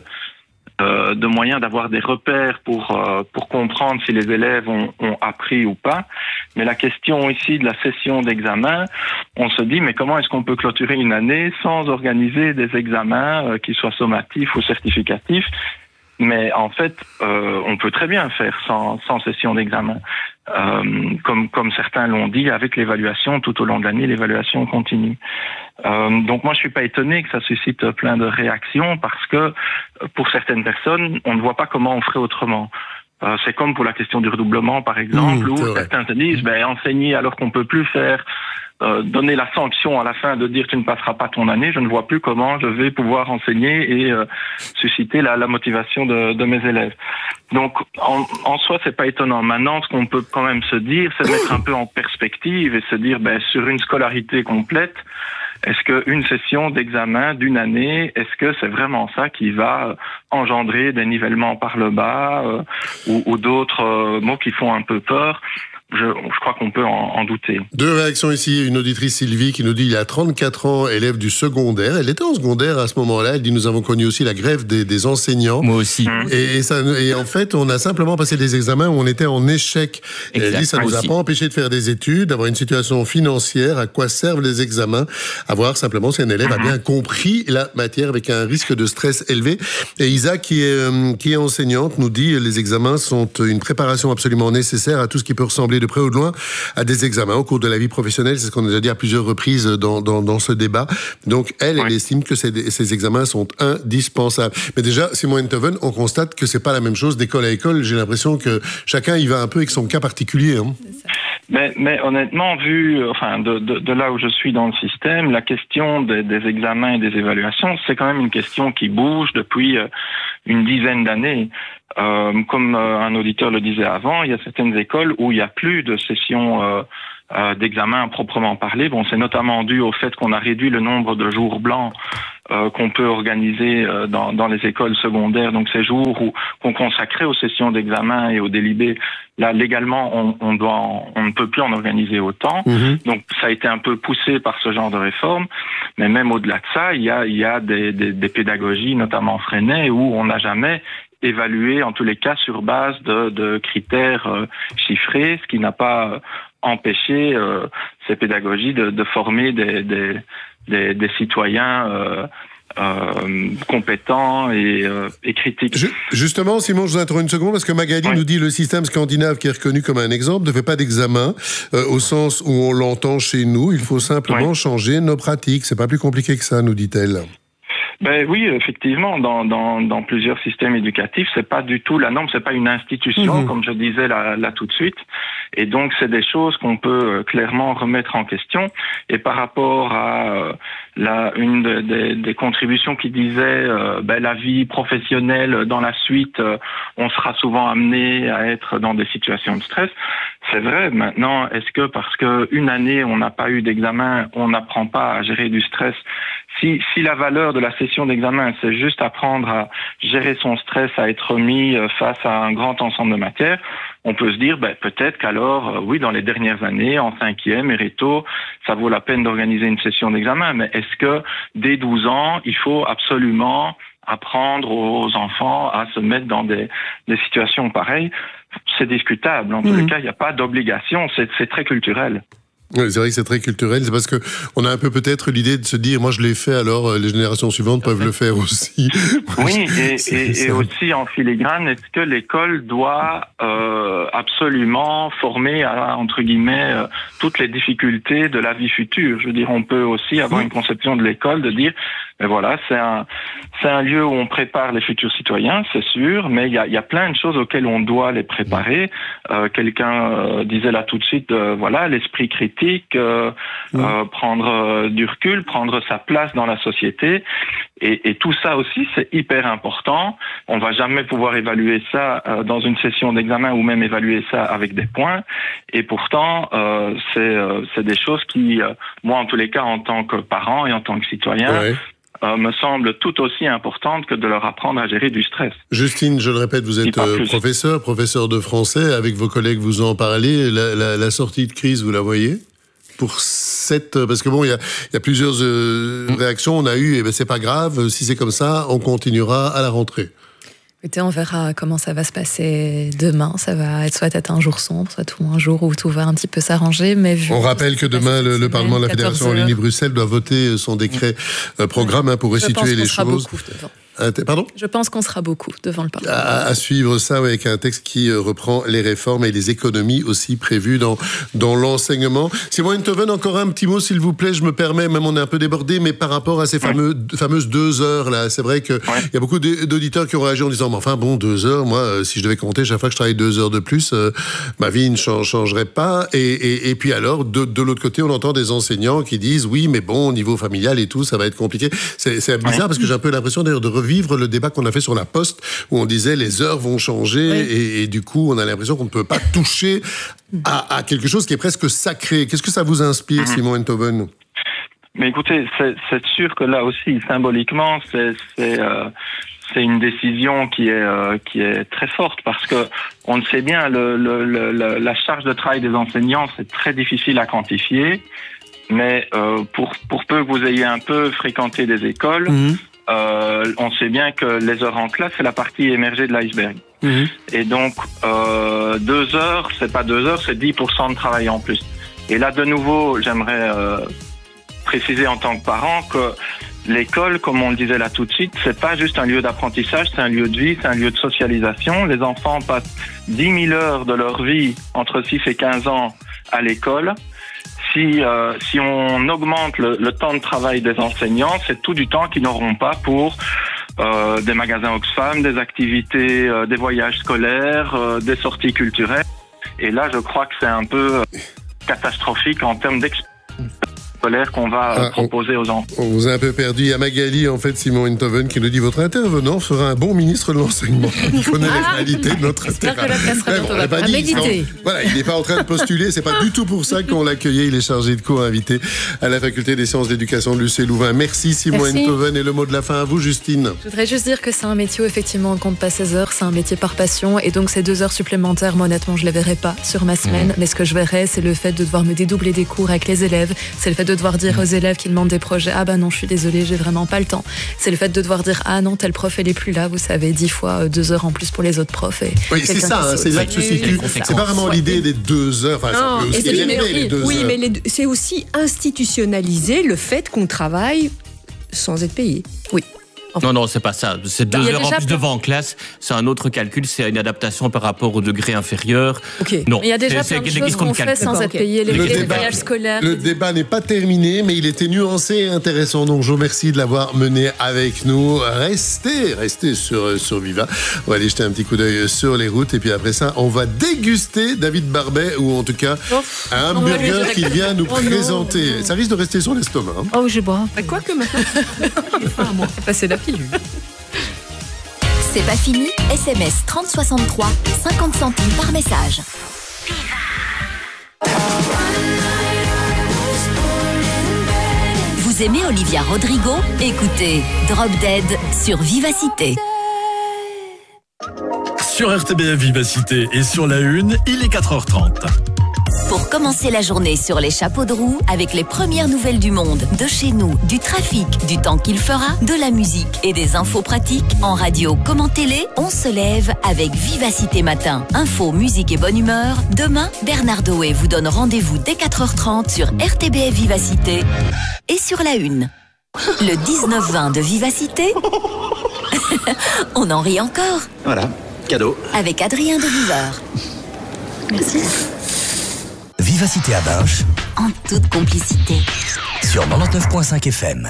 S6: euh, de moyens d'avoir des repères pour, euh, pour comprendre si les élèves ont, ont appris ou pas. Mais la question ici de la session d'examen, on se dit mais comment est-ce qu'on peut clôturer une année sans organiser des examens euh, qui soient sommatifs ou certificatifs? Mais en fait, euh, on peut très bien faire sans, sans session d'examen. Euh, comme, comme certains l'ont dit, avec l'évaluation, tout au long de l'année, l'évaluation continue. Euh, donc moi, je suis pas étonné que ça suscite plein de réactions parce que pour certaines personnes, on ne voit pas comment on ferait autrement. Euh, c'est comme pour la question du redoublement, par exemple,
S2: Mmh,
S6: où
S2: c'est vrai.
S6: certains se disent, ben, enseigner alors qu'on peut plus faire, Euh, donner la sanction à la fin de dire tu ne passeras pas ton année, je ne vois plus comment je vais pouvoir enseigner et euh, susciter la, la motivation de, de mes élèves. Donc en, en soi c'est pas étonnant. Maintenant ce qu'on peut quand même se dire, c'est mettre un peu en perspective et se dire ben, sur une scolarité complète, est-ce qu'une session d'examen d'une année, est-ce que c'est vraiment ça qui va engendrer des nivellements par le bas euh, ou, ou d'autres euh, mots qui font un peu peur? Je, je crois qu'on peut en, en douter.
S2: Deux réactions ici. Une auditrice, Sylvie, qui nous dit il y a trente-quatre ans, élève du secondaire. Elle était en secondaire à ce moment-là. Elle dit nous avons connu aussi la grève des, des enseignants.
S5: Moi aussi.
S2: Et, et, ça, et en fait, on a simplement passé des examens où on était en échec. Et elle dit ça ne nous a
S5: aussi.
S2: pas empêché de faire des études, d'avoir une situation financière. À quoi servent les examens? À voir simplement si un élève a bien compris la matière avec un risque de stress élevé. Et Isa, qui est, euh, qui est enseignante, nous dit les examens sont une préparation absolument nécessaire à tout ce qui peut ressembler de près ou de loin à des examens au cours de la vie professionnelle. C'est ce qu'on a déjà dit à plusieurs reprises dans, dans, dans ce débat. Donc, elle, elle
S6: Oui.
S2: estime que ces, ces examens sont indispensables. Mais déjà, Simon Enthoven, on constate que c'est pas la même chose d'école à école. J'ai l'impression que chacun y va un peu avec son cas particulier. Hein.
S6: Mais, mais honnêtement, vu, enfin, de, de, de là où je suis dans le système, la question des, des examens et des évaluations, c'est quand même une question qui bouge depuis euh, une dizaine d'années. Euh, comme euh, un auditeur le disait avant, il y a certaines écoles où il n'y a plus de sessions euh, euh, d'examen à proprement parler. Bon, c'est notamment dû au fait qu'on a réduit le nombre de jours blancs euh, qu'on peut organiser euh, dans, dans les écoles secondaires. Donc ces jours où qu'on consacrait aux sessions d'examen et aux délibés, là légalement on, on doit, en, on ne peut plus en organiser autant.
S2: Mmh.
S6: Donc ça a été un peu poussé par ce genre de réforme. Mais même au-delà de ça, il y a, il y a des, des, des pédagogies, notamment Freinet, où on n'a jamais évalué, en tous les cas, sur base de, de critères euh, chiffrés, ce qui n'a pas euh, empêché euh, ces pédagogies de, de former des, des, des, des citoyens euh, euh, compétents et, euh, et critiques.
S2: Je, justement, Simon, je vous interromps une seconde parce que Magali
S6: Oui.
S2: nous dit le système scandinave qui est reconnu comme un exemple ne fait pas d'examen euh, au sens où on l'entend chez nous. Il faut simplement
S6: Oui.
S2: changer nos pratiques. C'est pas plus compliqué que ça, nous dit-elle.
S6: Ben oui, effectivement, dans, dans, dans plusieurs systèmes éducatifs, c'est pas du tout la norme, c'est pas une institution,
S2: Mmh.
S6: comme je disais là, là tout de suite. Et donc, c'est des choses qu'on peut euh, clairement remettre en question. Et par rapport à euh, la, une de, de, des contributions qui disait euh, ben, la vie professionnelle dans la suite, euh, on sera souvent amené à être dans des situations de stress. C'est vrai. Maintenant, est-ce que parce que une année on n'a pas eu d'examen, on n'apprend pas à gérer du stress? Si, si la valeur de la session d'examen, c'est juste apprendre à gérer son stress, à être mis face à un grand ensemble de matières, on peut se dire, ben, peut-être qu'alors, euh, oui, dans les dernières années, en cinquième et réto, ça vaut la peine d'organiser une session d'examen. Mais est-ce que dès douze ans, il faut absolument apprendre aux enfants à se mettre dans des, des situations pareilles? C'est discutable. En tous
S2: Mmh.
S6: les cas, il n'y a pas d'obligation. C'est, c'est très culturel.
S2: Oui, c'est vrai que c'est très culturel. C'est parce que on a un peu peut-être l'idée de se dire, moi je l'ai fait, alors les générations suivantes peuvent le faire aussi.
S8: Oui, et, et, et aussi en filigrane, est-ce que l'école doit euh, absolument former à, entre guillemets, euh, toutes les difficultés de la vie future? Je veux dire, on peut aussi avoir une conception de l'école de dire, mais voilà, c'est un, c'est un lieu où on prépare les futurs citoyens, c'est sûr, mais il y a, y a plein de choses auxquelles on doit les préparer. Euh, quelqu'un euh, disait là tout de suite, euh, voilà, l'esprit critique, euh, mmh. euh, prendre euh, du recul, prendre sa place dans la société. Et, et tout ça aussi, c'est hyper important. On va jamais pouvoir évaluer ça euh, dans une session d'examen ou même évaluer ça avec des points. Et pourtant, euh, c'est, euh, c'est des choses qui, euh, moi en tous les cas, en tant que parent et en tant que citoyen, ouais. Euh, me semble tout aussi importante que de leur apprendre à gérer du stress.
S2: Justine, je le répète, vous êtes euh, professeur, professeur de français. Avec vos collègues, vous en parlez. La, la, la sortie de crise, vous la voyez ? Pour cette, parce que bon, il y a, y a plusieurs euh, réactions. On a eu, et ben c'est pas grave. Si c'est comme ça, on continuera à la rentrée.
S4: Écoutez, on verra comment ça va se passer demain. Ça va être soit être un jour sombre, soit tout un jour où tout va un petit peu s'arranger. Mais vu
S2: on rappelle que demain, le, le Parlement de la Fédération Wallonie-Bruxelles doit voter son décret euh, programme hein, pour restituer les choses. Pardon ?
S4: Je pense qu'on sera beaucoup devant le Parlement.
S2: À, à suivre ça ouais, avec un texte qui euh, reprend les réformes et les économies aussi prévues dans, dans l'enseignement. Simon Enthoven, encore un petit mot s'il vous plaît, je me permets, même on est un peu débordé, mais par rapport à ces fameux, ouais. fameuses deux heures là, c'est vrai qu'il ouais. y a beaucoup d'auditeurs qui ont réagi en disant, mais enfin bon, deux heures, moi, euh, si je devais compter chaque fois que je travaille deux heures de plus, euh, ma vie ne change, changerait pas. Et, et, et puis alors, de, de l'autre côté, on entend des enseignants qui disent, oui, mais bon, au niveau familial et tout, ça va être compliqué. C'est, c'est bizarre ouais. parce que j'ai un peu l'impression d'ailleurs de vivre le débat qu'on a fait sur la Poste où on disait les heures vont changer oui. et, et du coup on a l'impression qu'on ne peut pas toucher à, à quelque chose qui est presque sacré. Qu'est-ce que ça vous inspire, mmh. Simon Enthoven ?
S8: Mais écoutez, c'est, c'est sûr que là aussi symboliquement c'est, c'est, euh, c'est une décision qui est, euh, qui est très forte parce que on le sait bien, le, le, le, la charge de travail des enseignants c'est très difficile à quantifier, mais euh, pour, pour peu que vous ayez un peu fréquenté des écoles, mmh. Euh, on sait bien que les heures en classe, c'est la partie émergée de l'iceberg. Mmh. Et donc, euh, deux heures, c'est pas deux heures, c'est dix pour cent de travail en plus. Et là, de nouveau, j'aimerais euh, préciser en tant que parent que l'école, comme on le disait là tout de suite, c'est pas juste un lieu d'apprentissage, c'est un lieu de vie, c'est un lieu de socialisation. Les enfants passent dix mille heures de leur vie entre six et quinze ans à l'école. Si, euh, si on augmente le, le temps de travail des enseignants, c'est tout du temps qu'ils n'auront pas pour euh, des magasins Oxfam, des activités, euh, des voyages scolaires, euh, des sorties culturelles. Et là, je crois que c'est un peu euh, catastrophique en termes d'expérience scolaire qu'on va ah, proposer
S2: on,
S8: aux enfants.
S2: On vous a un peu perdu. Il y a Magali, en fait, Simon Enthoven, qui nous dit « Votre intervenant fera un bon ministre de l'enseignement. Il connaît ah, les réalités de notre terrain. » On n'a pas dit. Non, voilà, il n'est pas en train de postuler. C'est pas du tout pour ça qu'on l'accueillait. Il est chargé de cours invité à la Faculté des sciences d'éducation de l'U C Louvain. Merci Simon Merci. Enthoven. Et le mot de la fin à vous, Justine.
S4: Je voudrais juste dire que c'est un métier où, effectivement, on ne compte pas ses heures. C'est un métier par passion. Et donc, ces deux heures supplémentaires, moi, honnêtement, je ne les verrai pas sur ma semaine. Mmh. Mais ce que je verrai, c'est le fait de devoir me dédoubler des cours avec les élèves. C'est le fait de devoir dire aux élèves qui demandent des projets, ah bah non, je suis désolée, j'ai vraiment pas le temps. C'est le fait de devoir dire, ah non, tel prof, elle est plus là, vous savez, dix fois deux heures en plus pour les autres profs. Et
S2: oui, c'est ça, hein, c'est là que se situe. C'est pas vraiment ouais. l'idée des deux heures. Enfin, non, ça peut aussi
S7: et les deux oui, heures. mais les, c'est aussi institutionnaliser le fait qu'on travaille sans être payé. Oui.
S5: Enfin, non, non, c'est pas ça. C'est deux heures en plus devant en classe. C'est un autre calcul. C'est une adaptation par rapport au degré inférieur.
S4: Okay. Non. Mais il y a déjà plein de choses qu'on fait sans être payé. Les, les voyages scolaires.
S2: Le débat n'est pas terminé, mais il était nuancé et intéressant. Donc, je vous remercie de l'avoir mené avec nous. Restez, restez sur, sur Viva. On va aller jeter un petit coup d'œil sur les routes. Et puis après ça, on va déguster David Barbet, ou en tout cas, oh, un hamburger qu'il vient nous oh présenter. Non. Ça risque de rester sur l'estomac. Hein.
S3: Oh, je bois.
S7: Bah, quoi que maintenant.
S4: Passer la
S1: C'est pas fini, S M S trente soixante-trois, cinquante centimes par message. Vous aimez Olivia Rodrigo? Écoutez Drop Dead sur Vivacité.
S9: Sur R T B F Vivacité et sur la Une, il est quatre heures trente.
S1: Pour commencer la journée sur les chapeaux de roue avec les premières nouvelles du monde, de chez nous, du trafic, du temps qu'il fera, de la musique et des infos pratiques, en radio comme en télé, on se lève avec Vivacité Matin. Info, musique et bonne humeur. Demain, Bernard Doé vous donne rendez-vous dès quatre heures trente sur R T B F Vivacité et sur la une. Le dix-neuf vingt de Vivacité. On en rit encore.
S9: Voilà, cadeau.
S1: Avec Adrien de Viveur.
S10: Merci.
S9: Vivacité à Binche.
S1: En toute complicité.
S9: Sur quatre-vingt-dix-neuf virgule cinq F M.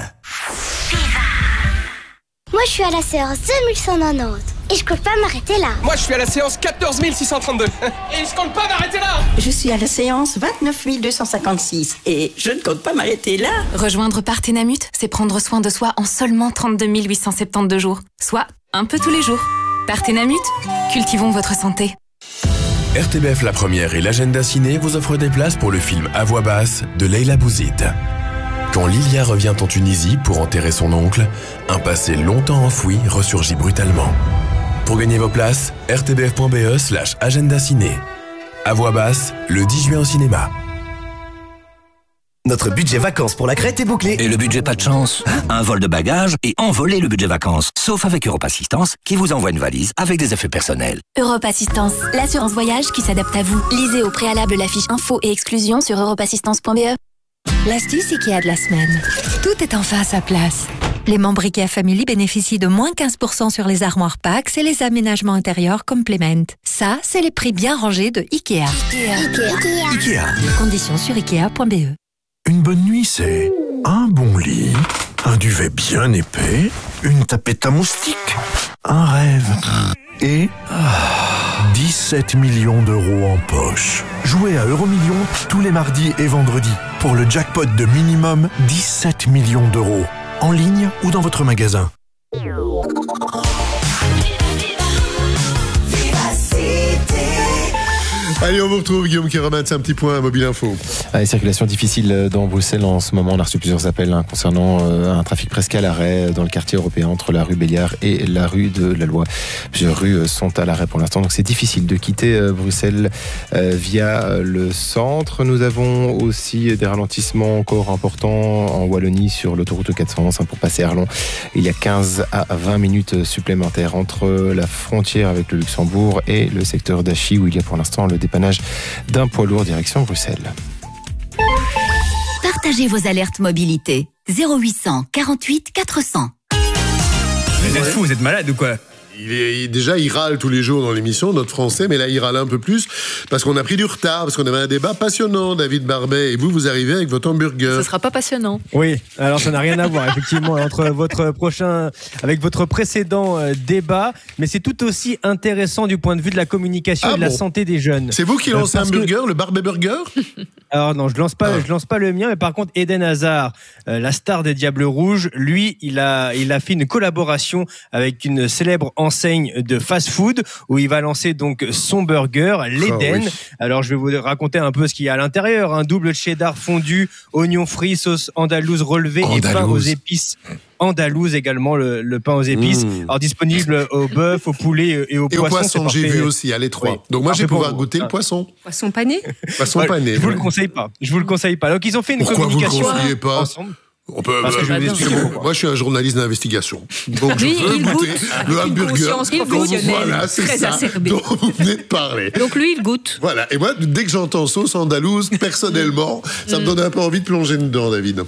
S10: Moi, je suis à la séance deux mille cent quatre-vingt-dix et je compte pas m'arrêter là.
S11: Moi, je suis à la séance quatorze mille six cent trente-deux et je compte pas m'arrêter là.
S12: Je suis à la séance vingt-neuf mille deux cent cinquante-six et je ne compte pas m'arrêter là.
S13: Rejoindre Parthénamut, c'est prendre soin de soi en seulement trente-deux mille huit cent soixante-douze jours, soit un peu tous les jours. Parthénamut, cultivons votre santé.
S14: R T B F La Première et l'Agenda Ciné vous offrent des places pour le film À voix basse de Leila Bouzid. Quand Lilia revient en Tunisie pour enterrer son oncle, un passé longtemps enfoui ressurgit brutalement. Pour gagner vos places, r t b f point b e slash agenda ciné. À voix basse, le dix juin au cinéma.
S9: Notre budget vacances pour la Crète est bouclé. Et le budget pas de chance, un vol de bagages et envoler le budget vacances. Sauf avec Europe Assistance qui vous envoie une valise avec des effets personnels.
S15: Europe Assistance, l'assurance voyage qui s'adapte à vous. Lisez au préalable la fiche info et exclusion sur europe assistance point b e.
S16: L'astuce IKEA de la semaine. Tout est enfin à sa place. Les membres IKEA Family bénéficient de moins quinze pour cent sur les armoires Pax et les aménagements intérieurs Complement. Ça, c'est les prix bien rangés de IKEA.
S10: Ikea. Ikea.
S14: Ikea.
S16: Conditions sur ikea point b e.
S14: Une bonne nuit, c'est un bon lit, un duvet bien épais, une tapette à moustiques, un rêve et dix-sept millions d'euros en poche. Jouez à Euromillions tous les mardis et vendredis pour le jackpot de minimum dix-sept millions d'euros. En ligne ou dans votre magasin.
S2: Allez, on vous retrouve, Guillaume Kéraman, c'est un petit point à Mobile Info.
S17: Allez, circulation difficile dans Bruxelles en ce moment. On a reçu plusieurs appels hein, concernant euh, un trafic presque à l'arrêt dans le quartier européen entre la rue Béliard et la rue de la Loi. Plusieurs rues sont à l'arrêt pour l'instant, donc c'est difficile de quitter euh, Bruxelles euh, via euh, le centre. Nous avons aussi des ralentissements encore importants en Wallonie sur l'autoroute quatre cent onze hein, pour passer Arlon. Il y a quinze à vingt minutes supplémentaires entre la frontière avec le Luxembourg et le secteur d'Achy où il y a pour l'instant le dépannage d'un poids lourd direction Bruxelles.
S1: Partagez vos alertes mobilité. zéro huit cent quarante-huit quatre cents.
S11: Vous êtes fous, vous êtes malade ou quoi?
S2: Il est, il, déjà, il râle tous les jours dans l'émission, notre français, mais là, il râle un peu plus parce qu'on a pris du retard, parce qu'on avait un débat passionnant, David Barbet, et vous, vous arrivez avec votre hamburger.
S4: Ce sera pas passionnant.
S18: Oui, alors ça n'a rien à voir, effectivement, entre votre prochain, avec votre précédent euh, débat, mais c'est tout aussi intéressant du point de vue de la communication ah et de bon. la santé des jeunes.
S2: C'est vous qui lancez euh, un burger, que... le Barbet Burger?
S18: Alors non, je lance pas, ah. je lance pas le mien, mais par contre, Eden Hazard, euh, la star des Diables Rouges, lui, il a, il a fait une collaboration avec une célèbre enseigne de fast-food où il va lancer donc son burger, l'Eden. Oh, oui. Alors je vais vous raconter un peu ce qu'il y a à l'intérieur. Un double cheddar fondu, oignons frits, sauce andalouse relevée andalouse. et pain aux épices. Andalouse également, le, le pain aux épices. Mmh. Alors disponible au bœuf, au poulet et au
S2: et
S18: poisson.
S2: Au poisson, j'ai vu aussi, à l'étroit. Oui. Donc moi, je vais pouvoir goûter le poisson.
S7: Poisson pané.
S2: Poisson
S18: ouais,
S2: pané.
S18: Je vous ouais. le conseille pas. Je vous le conseille pas. Donc ils ont fait une
S2: Pourquoi
S18: communication
S2: vous le conseillez pas
S18: ensemble.
S2: On peut, bah, je je moi, je suis un journaliste d'investigation. Donc,
S7: lui,
S2: je veux
S7: il
S2: goûter
S7: goûte
S2: le hamburger.
S7: Il goûte.
S2: Voilà, c'est
S7: très
S2: ça
S7: acerbé.
S2: dont vous venez de parler.
S7: Donc, lui, il goûte.
S2: Voilà. Et moi, dès que j'entends sauce andalouse, personnellement, ça me donne un peu envie de plonger dedans, David.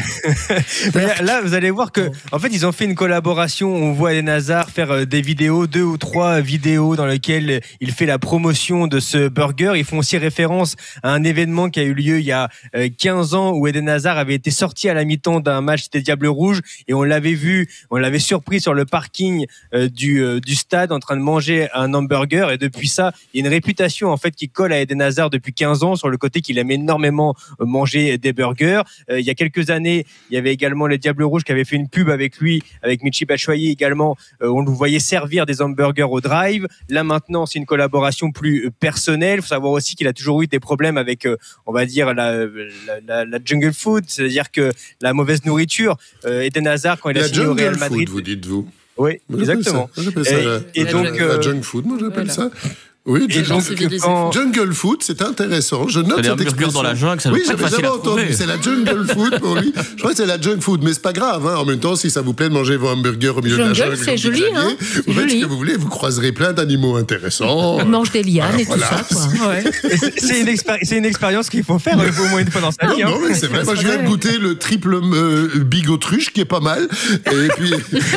S18: Mais là, vous allez voir que, en fait, ils ont fait une collaboration. On voit Eden Hazard faire des vidéos, deux ou trois vidéos dans lesquelles il fait la promotion de ce burger. Ils font aussi référence à un événement qui a eu lieu il y a quinze ans où Eden Hazard avait été sorti à la mi-temps d'un match des Diables Rouges et on l'avait vu, on l'avait surpris sur le parking euh, du, euh, du stade en train de manger un hamburger et depuis ça, il y a une réputation en fait qui colle à Eden Hazard depuis quinze ans sur le côté qu'il aime énormément manger des burgers. Euh, il y a quelques années, il y avait également les Diables Rouges qui avaient fait une pub avec lui, avec Michi Batshuayi également, euh, on le voyait servir des hamburgers au drive. Là maintenant, c'est une collaboration plus personnelle. Il faut savoir aussi qu'il a toujours eu des problèmes avec, euh, on va dire, la, la, la, la jungle food, c'est-à-dire que la mauvaise nourriture. Euh, Eden Hazard, quand il a signé au Real Madrid.
S2: Food, vous dites-vous.
S18: Oui,
S2: moi,
S18: exactement.
S2: J'appelle ça, j'appelle ça
S18: et,
S2: la,
S18: et
S2: la,
S18: donc,
S2: la, la junk food, moi j'appelle voilà. ça. Oui,
S4: et
S2: jungle,
S4: civilisés.
S2: quand... jungle food, c'est intéressant. Je note cette expression.
S5: Dans la jungle, ça
S2: oui,
S5: j'avais
S2: jamais entendu. C'est la jungle food pour lui. Je crois que c'est la junk food, mais c'est pas grave. Hein. En même temps, si ça vous plaît de manger vos hamburgers au milieu
S3: jungle,
S2: de la jungle,
S3: c'est joli. Hein.
S2: Vous faites ce que vous voulez, vous croiserez plein d'animaux intéressants.
S3: On mange des lianes
S2: Alors,
S3: et
S2: voilà.
S3: tout ça. Quoi.
S18: Ouais. c'est, une expéri- c'est une expérience qu'il faut faire au moins une fois dans sa vie.
S2: Non,
S18: hein.
S2: mais c'est vrai. Moi, je viens de goûter le triple euh, big autruche qui est pas mal. Et puis.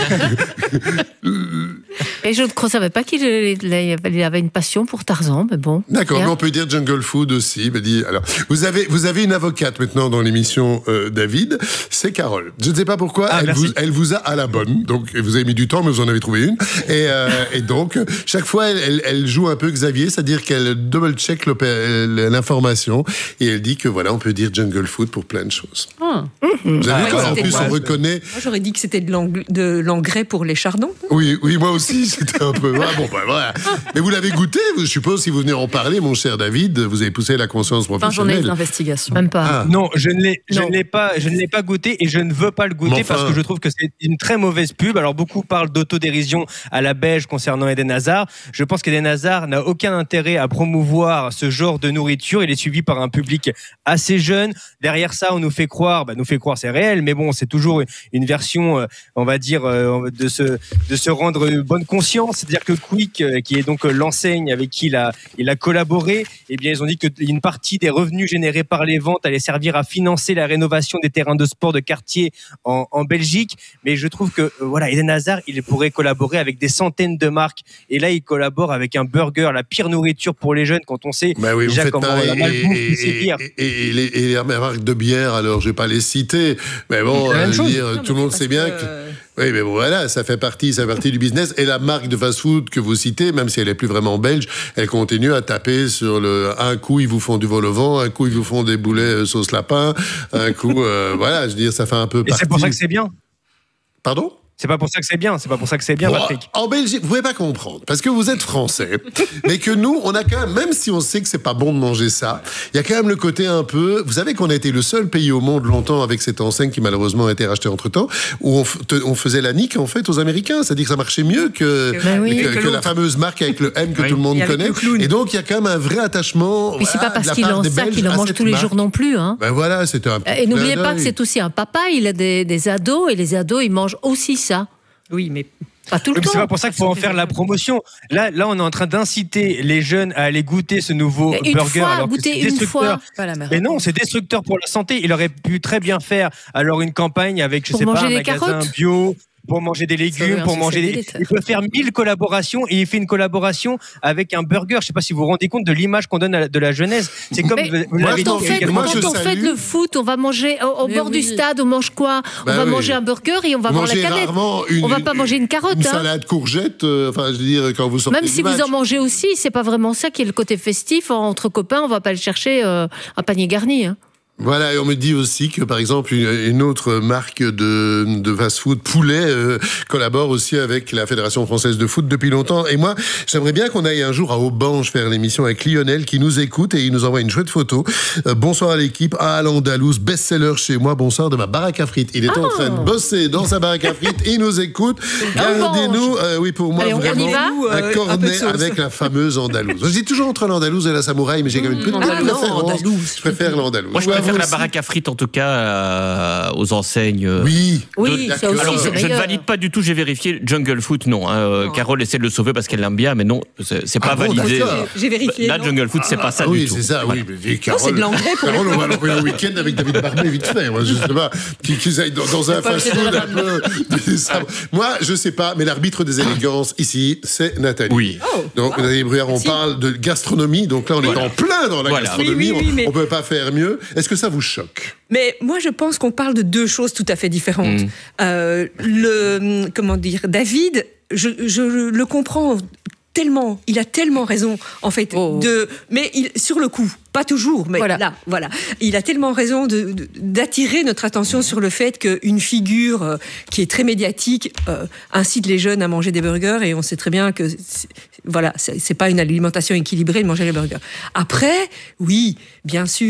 S3: Et je ne savais pas qu'il il avait une passion pour Tarzan, mais bon.
S2: D'accord, mais on peut dire jungle food aussi. Mais dit, alors, vous avez, vous avez une avocate maintenant dans l'émission, euh, David, c'est Carole. Je ne sais pas pourquoi,
S18: ah,
S2: elle, vous, elle vous a à la bonne. Donc, vous avez mis du temps, mais vous en avez trouvé une. Et, euh, et donc, chaque fois, elle, elle, elle joue un peu Xavier, c'est-à-dire qu'elle double-check l'information et elle dit que voilà, on peut dire jungle food pour plein de choses.
S7: Ah.
S2: Vous avez vu
S7: Ah,
S2: qu'en plus, on reconnaît.
S7: Moi, j'aurais dit que c'était de, l'eng- de l'engrais pour les chardons.
S2: Oui, oui, moi aussi, c'était un peu. Ah, bon, ben voilà. Mais vous l'avez goûté, je suppose, si vous venez en parler, mon cher David, vous avez poussé la conscience
S4: Enfin,
S2: professionnelle.
S4: journée d'investigation.
S3: Même pas.
S2: Ah.
S18: Non, je ne l'ai, je
S3: Non.
S18: ne l'ai pas, je ne l'ai pas goûté et je ne veux pas le goûter
S2: Mais enfin.
S18: parce que je trouve que c'est une très mauvaise pub. Alors beaucoup parlent d'autodérision à la belge concernant Eden Hazard. Je pense qu'Eden Hazard n'a aucun intérêt à promouvoir ce genre de nourriture. Il est suivi par un public assez jeune. Derrière ça, on nous fait croire, bah, nous fait croire c'est réel, mais bon, c'est toujours une version, euh, on va dire, euh, de se de se rendre bonne conscience. C'est-à-dire que Quick, euh, qui est donc euh, l'enseigne avec qui il a il a collaboré, eh bien ils ont dit que une partie des revenus générés par les ventes allait servir à financer la rénovation des terrains de sport de quartier en, en Belgique. Mais je trouve que euh, voilà, Eden Hazard, il pourrait collaborer avec des centaines de marques. Et là, il collabore avec un burger, la pire nourriture pour les jeunes quand on sait
S2: bah oui,
S18: déjà comment
S2: pareil.
S18: la malbouffe peut sévir.
S2: Et, et, et, les, et les marques de bière, alors je vais pas les citer, mais bon,
S18: C'est la même
S2: euh,
S18: chose.
S2: dire,
S7: Non,
S2: tout le monde sait bien que.
S7: Euh,
S2: Oui, mais bon, voilà, ça fait partie, ça fait partie du business. Et la marque de fast-food que vous citez, même si elle est plus vraiment belge, elle continue à taper sur le. Un coup, ils vous font du vol au vent, un coup, ils vous font des boulets euh, sauce lapin, un coup, euh, voilà, je veux dire, ça fait un peu
S18: Et
S2: partie.
S18: c'est pour ça que c'est bien.
S2: Pardon?
S18: C'est pas pour ça que c'est bien. C'est pas pour ça que c'est bien,
S2: Bon,
S18: Patrick.
S2: en Belgique, vous pouvez pas comprendre, parce que vous êtes français, mais que nous, on a quand même, même si on sait que c'est pas bon de manger ça, il y a quand même le côté un peu. Vous savez qu'on a été le seul pays au monde longtemps avec cette enseigne qui malheureusement a été rachetée entre temps, où on, f- te- on faisait la nique en fait aux Américains, c'est-à-dire que ça marchait mieux que,
S3: Ben oui.
S2: que,
S7: Que
S2: que la
S7: l'autre.
S2: fameuse marque avec le M que
S18: Oui.
S2: tout le monde
S7: Et avec
S2: connaît.
S7: le clown.
S2: Et donc il y a quand même un vrai attachement.
S3: Puis c'est pas
S2: voilà, de
S3: parce
S2: la
S3: qu'il
S2: part
S3: en
S2: des
S3: ça
S2: Belges
S3: qu'il en
S2: à
S3: mange
S2: cette
S3: tous les
S2: marque.
S3: jours non plus. Hein.
S2: Ben voilà, c'était un.
S3: Et n'oubliez
S2: clin
S3: pas que
S2: d'œil.
S3: c'est aussi un papa, il a des, des ados, et les ados, ils mangent aussi ça.
S7: Oui, mais
S3: Pas tout le
S18: Oui, mais
S3: temps.
S18: c'est pas pour ça qu'il faut en faire la promotion. Là, là, on est en train d'inciter les jeunes à aller goûter ce nouveau
S3: Une
S18: burger.
S3: fois,
S18: alors que
S3: goûter
S18: c'est
S3: une
S18: destructeur.
S3: fois.
S4: Pas la mer.
S18: Mais non, c'est destructeur pour la santé. Il aurait pu très bien faire alors une campagne avec, je
S3: Pour
S18: sais pas,
S3: manger
S18: un
S3: des
S18: magasin
S3: carottes.
S18: bio, pour manger des
S4: aurait
S18: légumes,
S4: un
S18: pour
S4: succès
S18: manger des...
S4: délétère.
S18: Il peut faire mille collaborations et il fait une collaboration avec un burger. Je sais pas si vous vous rendez compte de l'image qu'on donne à la- de la jeunesse. C'est comme
S3: Mais
S18: vous- vous
S2: moi,
S18: l'avez
S2: je
S18: dit
S3: Quand on
S2: t'en
S3: fait,
S18: également.
S2: moi,
S3: quand
S2: je
S3: on fait
S2: salue.
S3: le foot, on va manger au, au
S4: Mais
S3: bord du
S4: oui.
S3: stade, on mange quoi?
S2: Bah
S3: On va
S2: oui.
S3: manger un burger et on va
S2: Vous
S3: voir la
S2: mangez
S3: canette.
S2: rarement une,
S3: On va pas manger une carotte,
S2: Une
S3: hein.
S2: salade courgette, euh, enfin, je veux dire, quand vous sortez
S3: Même
S2: du
S3: si
S2: match.
S3: vous en mangez aussi, c'est pas vraiment ça qui est le côté festif. Entre copains, on va pas le chercher euh, un panier garni. Hein.
S2: Voilà, et on me dit aussi que, par exemple, une, une autre marque de, de fast-food, Poulet, euh, collabore aussi avec la Fédération française de foot depuis longtemps. Et moi, j'aimerais bien qu'on aille un jour à Aubange faire l'émission avec Lionel, qui nous écoute et il nous envoie une chouette photo. Euh, bonsoir à l'équipe, à l'Andalouse, best-seller chez moi, bonsoir de ma baraque à frites. Il est en train de bosser dans sa baraque à frites, il nous écoute. Gardez-nous, euh, oui, pour moi,
S3: Allez, on- on y
S2: vraiment,
S3: va
S7: Ou, euh,
S2: un
S7: un peu de
S2: cornet
S7: sauce.
S2: avec la fameuse Andalouse. Je dis toujours entre l'Andalouse et la Samouraï, mais j'ai quand même une petite
S4: Andalouse.
S2: préférence.
S7: Ah, Andalouse.
S2: Je préfère l'Andalouse.
S5: Moi, je
S2: Ouais,
S5: préfère
S2: vous
S5: la
S2: aussi.
S5: baraque à frites, en tout cas, euh, aux enseignes. euh,
S2: Oui.
S3: Oui,
S5: de-
S3: ça aussi,
S5: Alors, je,
S3: c'est
S5: je ne
S3: meilleur.
S5: valide pas du tout, j'ai vérifié. Jungle Food, non. hein. Euh, Carole essaie de le sauver parce qu'elle l'aime bien, mais non, c'est c'est pas
S2: Ah bon,
S5: validé.
S2: d'accord.
S7: J'ai vérifié.
S5: Là,
S7: non.
S5: Jungle Food, c'est pas ça
S2: Ah oui,
S5: du tout.
S2: c'est ça,
S5: Voilà.
S2: oui. Mais Carole,
S7: c'est de l'engrais pour les
S2: Carole, on va aller un week-end avec David Barbet vite fait. Moi, je sais pas. Qu'ils qu'ils aillent dans, dans un
S4: pas
S2: fast-food
S4: obligé de
S2: un peu. Ça- Moi, je sais pas, mais l'arbitre des élégances ici, c'est Nathalie.
S5: Oui.
S7: Oh,
S2: Donc,
S7: wow.
S2: Nathalie Bruyère, on
S7: Merci.
S2: parle de gastronomie. Donc là, on est
S5: Voilà.
S2: en plein dans la
S5: Voilà.
S2: gastronomie.
S7: Oui, oui, oui, mais-
S2: On, on peut pas faire mieux. Est-ce que ça vous choque?
S7: Mais moi, je pense qu'on parle de deux choses tout à fait différentes.
S5: Mm.
S7: Euh, le, comment dire, David, je, je le comprends tellement, il a tellement raison, en fait,
S4: Oh.
S7: de, mais il, sur le coup, pas toujours, mais
S4: Voilà.
S7: là, voilà. Il a tellement raison de, de- d'attirer notre attention sur le fait qu'une figure euh, qui est très médiatique euh, incite les jeunes à manger des burgers, et on sait très bien que, c'est, voilà, c'est, c'est pas une alimentation équilibrée de manger les burgers. Après, oui, bien sûr,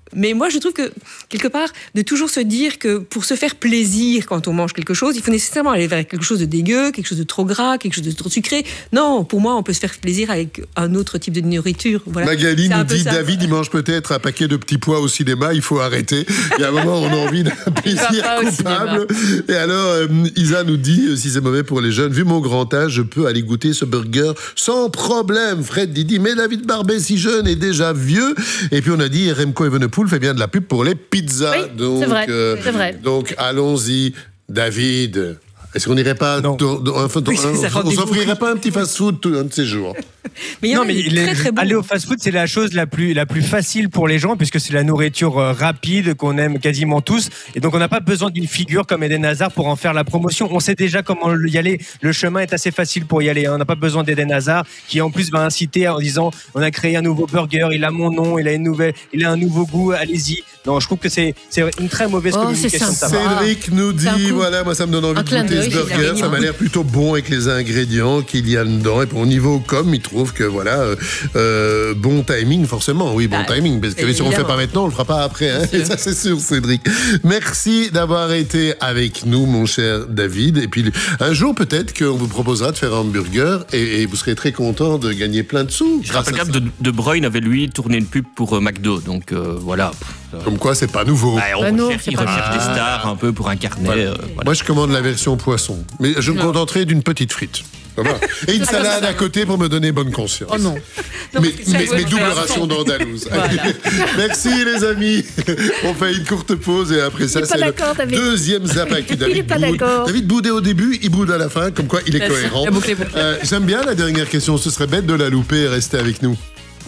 S7: Mais moi, je trouve que, quelque part, de toujours se dire que pour se faire plaisir quand on mange quelque chose, il faut nécessairement aller vers quelque chose de dégueu, quelque chose de trop gras, quelque chose de trop sucré. Non, pour moi, on peut se faire plaisir avec un autre type de nourriture. Voilà.
S2: Magali nous dit, ça. David, il mange peut-être un paquet de petits pois au cinéma, il faut arrêter. Il y a un moment où on a envie d'un plaisir coupable. Et alors, euh, Isa nous dit, si c'est mauvais pour les jeunes, vu mon grand âge, je peux aller goûter ce burger sans problème. Fred dit, mais David Barbet, si jeune, est déjà vieux. Et puis on a dit, Remco Evenepoel fait bien de la pub pour les pizzas.
S3: Oui,
S2: donc,
S3: c'est vrai,
S2: euh,
S3: c'est vrai.
S2: Donc allons-y, David. Est-ce qu'on n'irait pas, dans, dans, dans, dans,
S7: oui,
S2: on, on s'offrirait pas un petit fast-food un de ces jours?
S7: Mais
S18: non, mais les, très, très aller au fast-food, c'est la chose la plus, la plus facile pour les gens, puisque c'est la nourriture euh, rapide qu'on aime quasiment tous. Et donc, on n'a pas besoin d'une figure comme Eden Hazard pour en faire la promotion. On sait déjà comment y aller. Le chemin est assez facile pour y aller. Hein. On n'a pas besoin d'Eden Hazard, qui en plus va inciter en disant on a créé un nouveau burger, il a mon nom, il a une nouvelle, il a un nouveau goût, allez-y. Non, je trouve que c'est, c'est une très mauvaise oh, communication.
S2: Cédric nous dit voilà, moi ça me donne envie de goûter ce burger. Ça m'a l'air plutôt bon avec les ingrédients qu'il y a dedans. Et pour au niveau com, il trouve que voilà, euh, euh, bon timing, forcément. Oui, bon bah, timing. Parce que si on ne le fait pas maintenant, on ne le fera pas après. Hein. Et ça, c'est sûr, Cédric. Merci d'avoir été avec nous, mon cher David. Et puis, un jour, peut-être qu'on vous proposera de faire un hamburger et, et vous serez très content de gagner plein de sous.
S5: Je rappelle que de, de Bruyne avait, lui, tourné une pub pour euh, McDo. Donc, euh, voilà.
S2: Comme quoi, c'est pas nouveau.
S5: Bah, on bah non, recherche, il recherche des stars un peu pour incarner. Voilà. Euh, voilà.
S2: Moi, je commande la version poisson. Mais je me contenterai d'une petite frite. Et une salade à côté pour me donner bonne conscience.
S7: Oh non.
S2: non mais mais, mais double ration d'Andalouse. Voilà. Merci les amis. On fait une courte pause et après ça, c'est le David. deuxième Zap Actu. David boude. David boudait au début, il boude à la fin, comme quoi il est Merci. cohérent. Euh, j'aime bien la dernière question. Ce serait bête de la louper. Restez avec nous.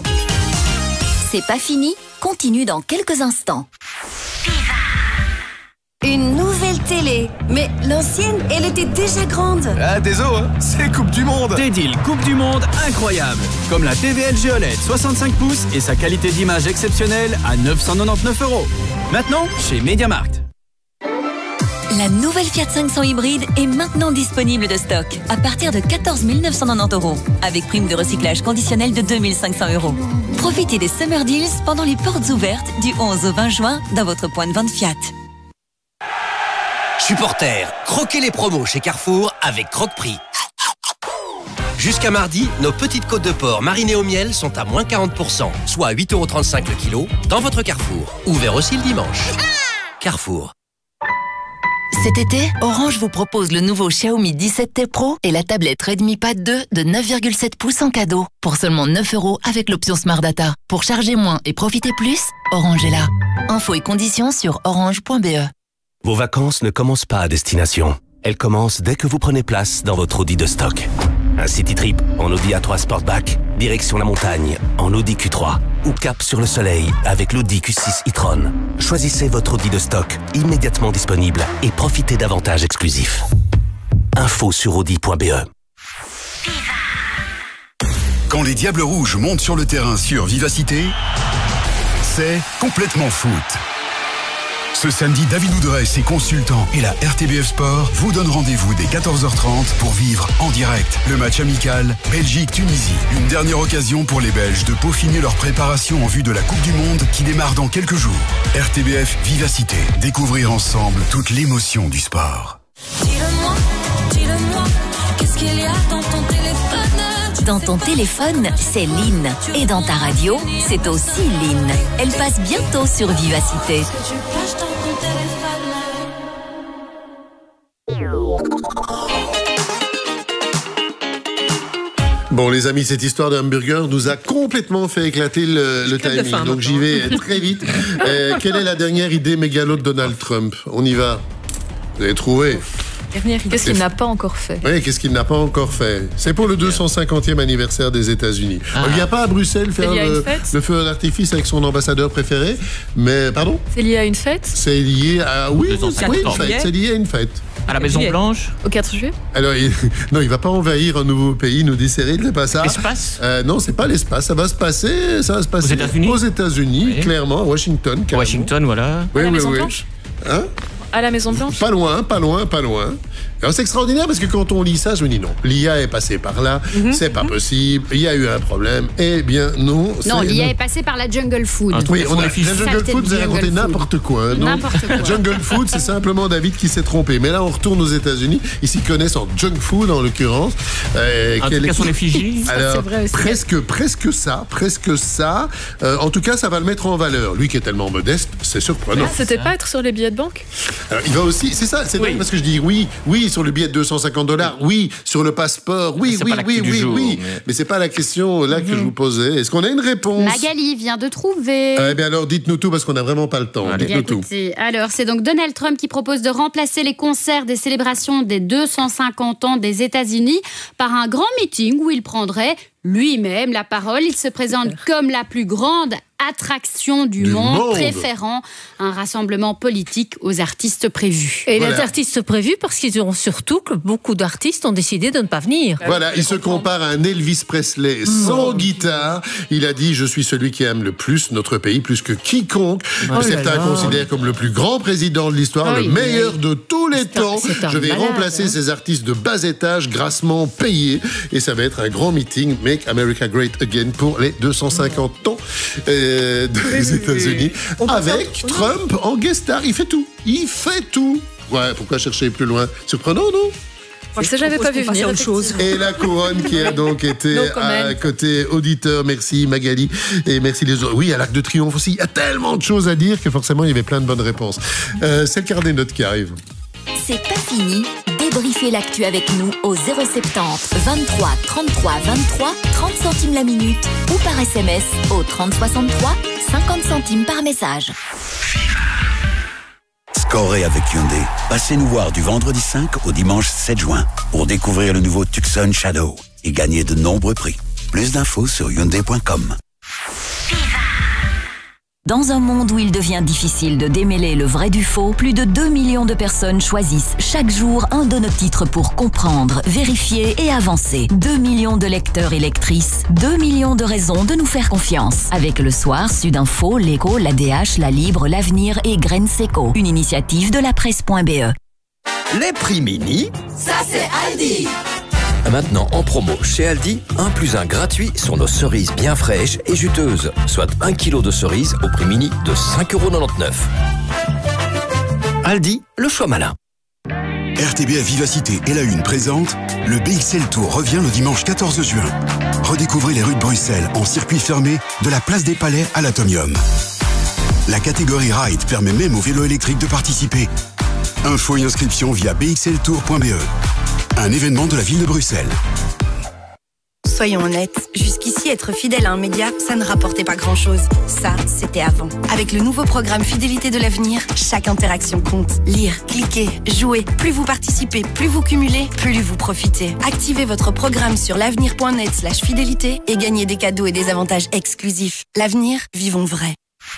S1: C'est pas fini. Continue dans quelques instants. Une nouvelle télé. Mais l'ancienne, elle était déjà grande.
S19: Ah, désolé, hein, c'est Coupe du Monde.
S20: Des deals Coupe du Monde incroyables. Comme la T V L G O L E D soixante-cinq pouces et sa qualité d'image exceptionnelle à neuf cent quatre-vingt-dix-neuf euros. Maintenant, chez MediaMarkt.
S1: La nouvelle Fiat cinq cents hybride est maintenant disponible de stock à partir de quatorze mille neuf cent quatre-vingt-dix euros avec prime de recyclage conditionnelle de deux mille cinq cents euros. Profitez des Summer Deals pendant les portes ouvertes du onze au vingt juin dans votre point de vente Fiat.
S21: Supporters, croquez les promos chez Carrefour avec Croque-Prix. Jusqu'à mardi, nos petites côtes de porc marinées au miel sont à moins quarante pour cent, soit à huit euros trente-cinq le kilo, dans votre Carrefour. Ouvert aussi le dimanche. Carrefour.
S1: Cet été, Orange vous propose le nouveau Xiaomi dix-sept T Pro et la tablette Redmi Pad deux de neuf virgule sept pouces en cadeau pour seulement neuf euros avec l'option Smart Data. Pour charger moins et profiter plus, Orange est là. Infos et conditions sur orange point b e.
S21: Vos vacances ne commencent pas à destination. Elles commencent dès que vous prenez place dans votre Audi de stock. Un city trip en Audi A trois Sportback, direction la montagne en Audi Q trois ou cap sur le soleil avec l'Audi Q six e-tron. Choisissez votre Audi de stock immédiatement disponible et profitez d'avantages exclusifs. Info sur audi point b e.
S22: Quand les Diables Rouges montent sur le terrain sur Vivacité, c'est complètement foot. Ce samedi, David Oudrey, ses consultants et la R T B F Sport vous donnent rendez-vous dès quatorze heures trente pour vivre en direct le match amical Belgique-Tunisie. Une dernière occasion pour les Belges de peaufiner leur préparation en vue de la Coupe du Monde qui démarre dans quelques jours. R T B F Vivacité. Découvrir ensemble toute l'émotion du sport.
S1: Dis-le-moi, dis-le-moi, qu'est-ce qu'il y a dans ton téléphone? Dans ton téléphone, c'est Lynn. Et dans ta radio, c'est aussi Lynn. Elle passe bientôt sur Vivacité.
S2: Bon les amis, cette histoire d'un hamburger nous a complètement fait éclater le, le timing, fin, donc j'y vais très vite. Euh, quelle est la dernière idée mégalo de Donald Trump? On y va. Vous avez trouvé?
S4: Qu'est-ce qu'il n'a pas encore fait?
S2: Oui, qu'est-ce qu'il n'a pas encore fait? C'est pour le deux cent cinquantième anniversaire des États-Unis. Ah. On ne vient pas à Bruxelles faire le, le feu d'artifice avec son ambassadeur préféré, mais pardon?
S4: C'est lié à une fête?
S2: C'est lié à oui, oui une fête. C'est lié à une fête.
S5: À la Maison Blanche?
S4: Au quatre juillet?
S2: Alors, il, non, il va pas envahir un nouveau pays, nous dit Cyril, c'est pas ça.
S5: L'espace?
S2: euh, Non, c'est pas l'espace. Ça va se passer, ça va se passer
S5: aux États-Unis,
S2: aux États-Unis oui. Clairement, à Washington.
S5: Washington, voilà.
S2: Oui,
S4: à la
S2: oui,
S4: Maison
S2: oui.
S4: Blanche?
S2: Hein?
S4: À la Maison Blanche?
S2: Pas loin, pas loin, pas loin. Alors c'est extraordinaire parce que quand on lit ça, je me dis non, l'I A est passée par là, mm-hmm. c'est pas possible, il y a eu un problème. Eh bien non.
S6: Non, l'I A non. est passée par la jungle food.
S2: Ah, oui, on a la jungle food, vous avez raconté n'importe quoi. Non,
S6: n'importe quoi.
S2: Jungle food, c'est simplement David qui s'est trompé. Mais là, on retourne aux États-Unis. Ils s'y connaissent en junk food en l'occurrence.
S5: Euh, en tout cas, sur les Fidji.
S2: Alors, presque, presque ça, presque ça. Euh, en tout cas, ça va le mettre en valeur. Lui qui est tellement modeste, c'est surprenant.
S4: Ah, c'était pas être sur les billets de banque.
S2: Alors, il va aussi, c'est ça, c'est oui. parce que je dis oui, oui sur le billet de deux cent cinquante dollars, oui sur le passeport, oui, oui, oui, oui, jour, oui. Mais... mais c'est pas la question là mm-hmm. que je vous posais. Est-ce qu'on a une réponse?
S6: Magali vient de trouver.
S2: Eh bien alors, dites-nous tout parce qu'on n'a vraiment pas le temps.
S6: Allez.
S2: Dites-nous
S6: bien, écoutez, tout. Alors, c'est donc Donald Trump qui propose de remplacer les concerts des célébrations des deux cent cinquante ans des États-Unis par un grand meeting où il prendrait lui-même la parole. Il se présente comme la plus grande attraction du, du monde, monde, préférant un rassemblement politique aux artistes prévus.
S3: Et voilà. Les artistes prévus parce qu'ils ont surtout que beaucoup d'artistes ont décidé de ne pas venir.
S2: Voilà, il se compare à un Elvis Presley sans mmh. guitare. Il a dit « Je suis celui qui aime le plus notre pays, plus que quiconque. Oh Certains considèrent comme le plus grand président de l'histoire, oh, le meilleur oui. de tous les temps. Un, un Je vais malade, remplacer hein. ces artistes de bas étage, grassement payés. Et ça va être un grand meeting, Make America Great Again, pour les deux cent cinquante ans. Euh, des États-Unis avec Trump en guest star. Il fait tout. Il fait tout. Ouais, pourquoi chercher plus loin? Surprenant, non?
S4: Moi, je sais, j'avais pas vu venir. Autre chose.
S2: Et la couronne qui a donc été à côté auditeur. Merci Magali et merci les autres. Oui, à l'Arc de Triomphe aussi. Il y a tellement de choses à dire que forcément il y avait plein de bonnes réponses. Euh, c'est le carnet de notes qui arrive.
S1: C'est pas fini. Débriefez l'actu avec nous au zéro soixante-dix vingt-trois trente-trois vingt-trois, trente centimes la minute ou par S M S au trente soixante-trois, cinquante centimes par message.
S22: Scorez avec Hyundai. Passez nous voir du vendredi cinq au dimanche sept juin pour découvrir le nouveau Tucson Shadow et gagner de nombreux prix. Plus d'infos sur hyundai point com.
S1: Dans un monde où il devient difficile de démêler le vrai du faux, plus de deux millions de personnes choisissent chaque jour un de nos titres pour comprendre, vérifier et avancer. deux millions de lecteurs et lectrices, deux millions de raisons de nous faire confiance. Avec Le Soir, Sudinfo, L'Écho, l'A D H, La Libre, L'Avenir et Graines Seco. Une initiative de la presse point b e.
S8: Les prix mini,
S23: ça c'est Aldi.
S8: Maintenant en promo chez Aldi, un plus un gratuit sur nos cerises bien fraîches et juteuses, soit un kilo de cerises au prix mini de cinq euros quatre-vingt-dix-neuf. Aldi, le choix malin.
S22: R T B F Vivacité et La Une présente le B X L Tour revient le dimanche quatorze juin. Redécouvrez les rues de Bruxelles en circuit fermé de la place des Palais à l'Atomium. La catégorie Ride permet même aux vélos électriques de participer. Info et inscription via b x l tour point b e. Un événement de la ville de Bruxelles.
S24: Soyons honnêtes, jusqu'ici, être fidèle à un média, ça ne rapportait pas grand-chose. Ça, c'était avant. Avec le nouveau programme Fidélité de l'avenir, chaque interaction compte. Lire, cliquer, jouer. Plus vous participez, plus vous cumulez, plus vous profitez. Activez votre programme sur l'avenir point net slash fidélité et gagnez des cadeaux et des avantages exclusifs. L'avenir, vivons vrai.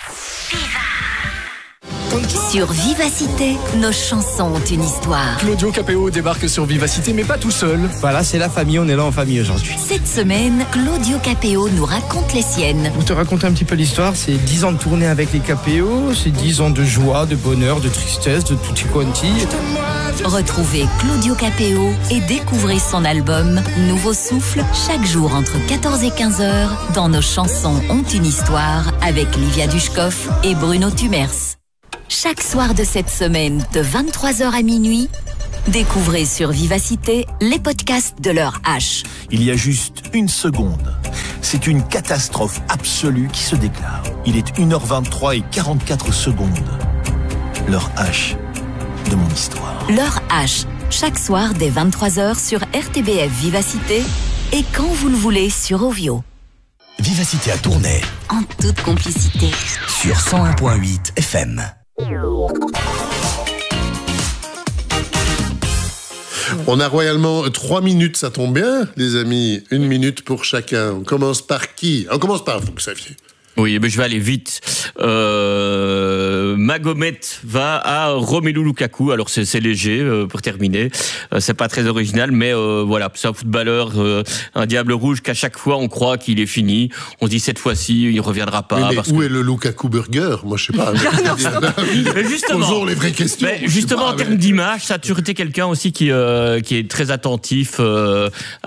S1: Sur Vivacité, nos chansons ont une histoire.
S11: Claudio Capéo débarque sur Vivacité, mais pas tout seul.
S18: Voilà, c'est la famille, on est là en famille aujourd'hui.
S1: Cette semaine, Claudio Capéo nous raconte les siennes.
S18: Pour te raconter un petit peu l'histoire, c'est dix ans de tournée avec les Capéo, c'est dix ans de joie, de bonheur, de tristesse, de tutti quanti.
S1: Retrouvez Claudio Capéo et découvrez son album Nouveau Souffle chaque jour entre quatorze et quinze heures dans Nos chansons ont une histoire avec Livia Dushkov et Bruno Tumers. Chaque soir de cette semaine, de vingt-trois heures à minuit, découvrez sur Vivacité les podcasts de l'heure H.
S14: Il y a juste une seconde. C'est une catastrophe absolue qui se déclare. Il est une heure vingt-trois et quarante-quatre secondes. L'heure H de mon histoire.
S1: L'heure H, chaque soir dès vingt-trois heures sur R T B F Vivacité et quand vous le voulez sur Ovio.
S21: Vivacité à Tournai.
S1: En toute complicité.
S21: Sur cent un point huit F M.
S2: On a royalement trois minutes, ça tombe bien, les amis. Une minute pour chacun. On commence par qui? On commence par vous, Xavier.
S5: Oui, mais je vais aller vite. Euh, Magomet va à Romelu Lukaku. Alors c'est, c'est léger euh, pour terminer. Euh, c'est pas très original, mais euh, voilà, c'est un footballeur, euh, un diable rouge qu'à chaque fois on croit qu'il est fini. On se dit cette fois-ci il reviendra pas.
S2: Oui, mais
S5: parce
S2: où
S5: que...
S2: est le Lukaku Burger? Moi je sais pas.
S5: mais justement,
S2: posons les vraies questions.
S5: Mais justement
S2: pas,
S5: en termes
S2: mais...
S5: d'image, ça a toujours été quelqu'un aussi qui euh, qui est très attentif euh,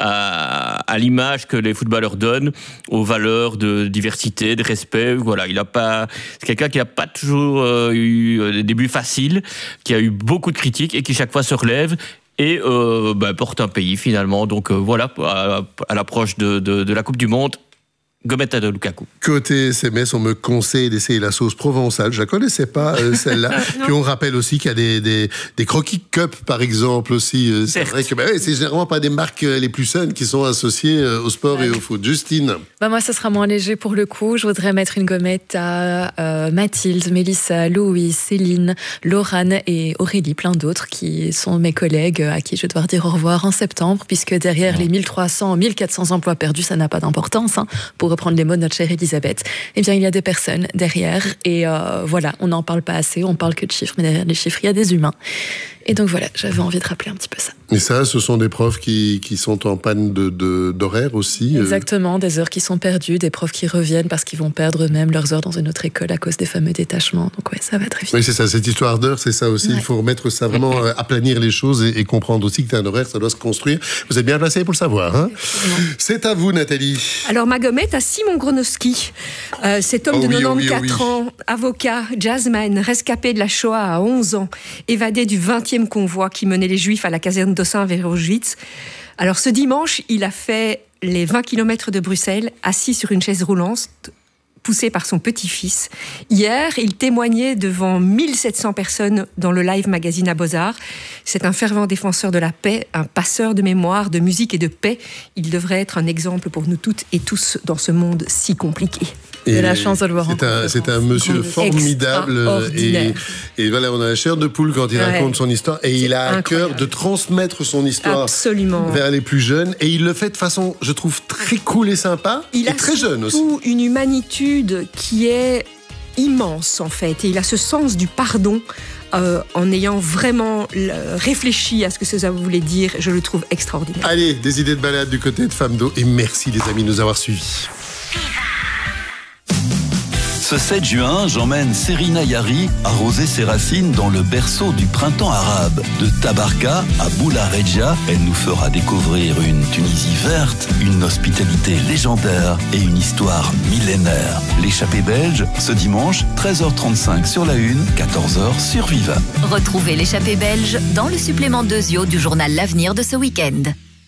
S5: à, à l'image que les footballeurs donnent, aux valeurs de diversité, de respect. Voilà, il a pas, c'est quelqu'un qui n'a pas toujours euh, eu des débuts faciles, qui a eu beaucoup de critiques et qui chaque fois se relève et euh, bah, porte un pays finalement. Donc euh, voilà, à, à l'approche de, de, de la Coupe du Monde. Gometa de Lukaku.
S2: Côté S M S, on me conseille d'essayer la sauce provençale. Je la connaissais pas, euh, celle-là. Puis on rappelle aussi qu'il y a des, des, des croquis cup, par exemple, aussi. Euh, c'est vrai que bah, ouais, c'est généralement pas des marques les plus saines qui sont associées euh, au sport ouais. et au foot. Justine.
S4: Bah moi, ça sera moins léger pour le coup. Je voudrais mettre une gommette à euh, Mathilde, Mélissa, Louise, Céline, Laurane et Aurélie, plein d'autres qui sont mes collègues à qui je vais devoir dire au revoir en septembre, puisque derrière les mille trois cents, mille quatre cents emplois perdus, ça n'a pas d'importance, hein, pour reprendre les mots de notre chère Elisabeth, eh bien, il y a des personnes derrière. Et euh, voilà, on n'en parle pas assez, on parle que de chiffres, mais derrière les chiffres, il y a des humains. Et donc voilà, j'avais envie de rappeler un petit peu ça.
S2: Et ça, ce sont des profs qui, qui sont en panne de, de, d'horaire aussi.
S4: Exactement, des heures qui sont perdues, des profs qui reviennent parce qu'ils vont perdre eux-mêmes leurs heures dans une autre école à cause des fameux détachements. Donc ouais, ça va très vite.
S2: Oui, c'est ça, cette histoire d'heures, c'est ça aussi. Ouais. Il faut remettre ça vraiment, euh, aplanir les choses et, et comprendre aussi que t'as un horaire, ça doit se construire. Vous êtes bien placé pour le savoir. Hein. C'est à vous, Nathalie.
S7: Alors, ma gommette à Simon Gronowski. Euh, cet homme oh, de oui, quatre-vingt-quatorze oui, oui, oui. ans, avocat, jazzman, rescapé de la Shoah à onze ans, évadé du vingtième convoi qui menait les Juifs à la caserne d'Ossing vers Auschwitz. Alors ce dimanche, il a fait les vingt kilomètres de Bruxelles, assis sur une chaise roulante, poussé par son petit-fils. Hier, il témoignait devant mille sept cents personnes dans le Live magazine à Beaux-Arts. C'est un fervent défenseur de la paix, un passeur de mémoire, de musique et de paix. Il devrait être un exemple pour nous toutes et tous dans ce monde si compliqué.
S4: J'ai la chance de le voir.
S2: C'est un, c'est un monsieur formidable et, et voilà, on a la chair de poule quand il ouais. raconte son histoire et c'est il a à cœur de transmettre son histoire
S7: Absolument.
S2: vers les plus jeunes et il le fait de façon, je trouve, très cool et sympa
S7: il
S2: et très jeune aussi.
S7: Il a une humanitude qui est immense en fait et il a ce sens du pardon. Euh, en ayant vraiment réfléchi à ce que ça voulait dire, je le trouve extraordinaire.
S2: Allez, des idées de balade du côté de Femdo et merci les amis de nous avoir suivis.
S9: Ce sept juin, j'emmène Serina Yari arroser ses racines dans le berceau du printemps arabe. De Tabarka à Boula Regia, elle nous fera découvrir une Tunisie verte, une hospitalité légendaire et une histoire millénaire. L'échappée belge, ce dimanche, treize heures trente-cinq sur la une, quatorze heures sur Viva.
S1: Retrouvez l'échappée belge dans le supplément Dezio du journal L'Avenir de ce week-end.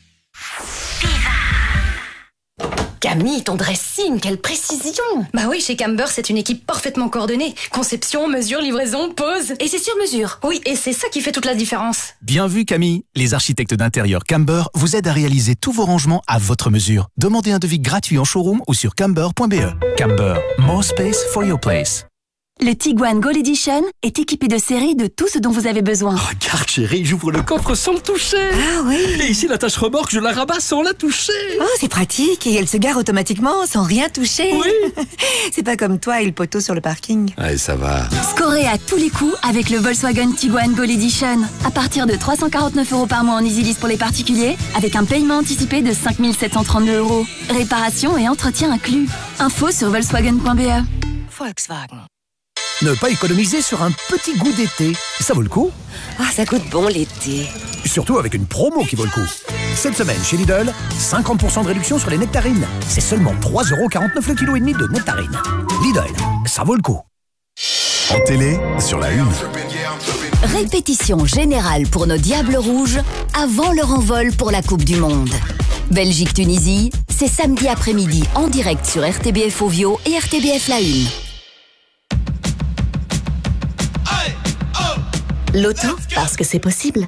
S12: Camille, ton dressing, quelle précision!
S13: Bah oui, chez Camber, c'est une équipe parfaitement coordonnée. Conception, mesure, livraison, pose.
S12: Et c'est sur mesure.
S13: Oui, et c'est ça qui fait toute la différence.
S23: Bien vu, Camille. Les architectes d'intérieur Camber vous aident à réaliser tous vos rangements à votre mesure. Demandez un devis gratuit en showroom ou sur camber point b e. Camber, more space for your place.
S15: Le Tiguan Gold Edition est équipé de série de tout ce dont vous avez besoin.
S25: Regarde chérie, j'ouvre le coffre sans le toucher.
S15: Ah oui.
S25: Et ici la tâche remorque, je la rabats sans la toucher.
S15: Oh, c'est pratique et elle se gare automatiquement sans rien toucher.
S25: Oui.
S15: C'est pas comme toi et le poteau sur le parking.
S25: Allez, ça va.
S15: Scorez à tous les coups avec le Volkswagen Tiguan Gold Edition. À partir de trois cent quarante-neuf euros par mois en EasyLease pour les particuliers, avec un paiement anticipé de cinq mille sept cent trente-deux euros. Réparation et entretien inclus. Info sur volkswagen point b e. Volkswagen.
S23: Ne pas économiser sur un petit goût d'été. Ça vaut le coup.
S15: Ah, ça goûte bon l'été.
S23: Surtout avec une promo qui vaut le coup. Cette semaine, chez Lidl, cinquante pour cent de réduction sur les nectarines. C'est seulement trois euros quarante-neuf le kilo et demi de nectarines. Lidl, ça vaut le coup.
S14: En télé, sur la une.
S1: Répétition générale pour nos Diables Rouges avant leur envol pour la Coupe du Monde. Belgique-Tunisie, c'est samedi après-midi en direct sur R T B F Ovio et R T B F La Une. Loto, parce que c'est possible.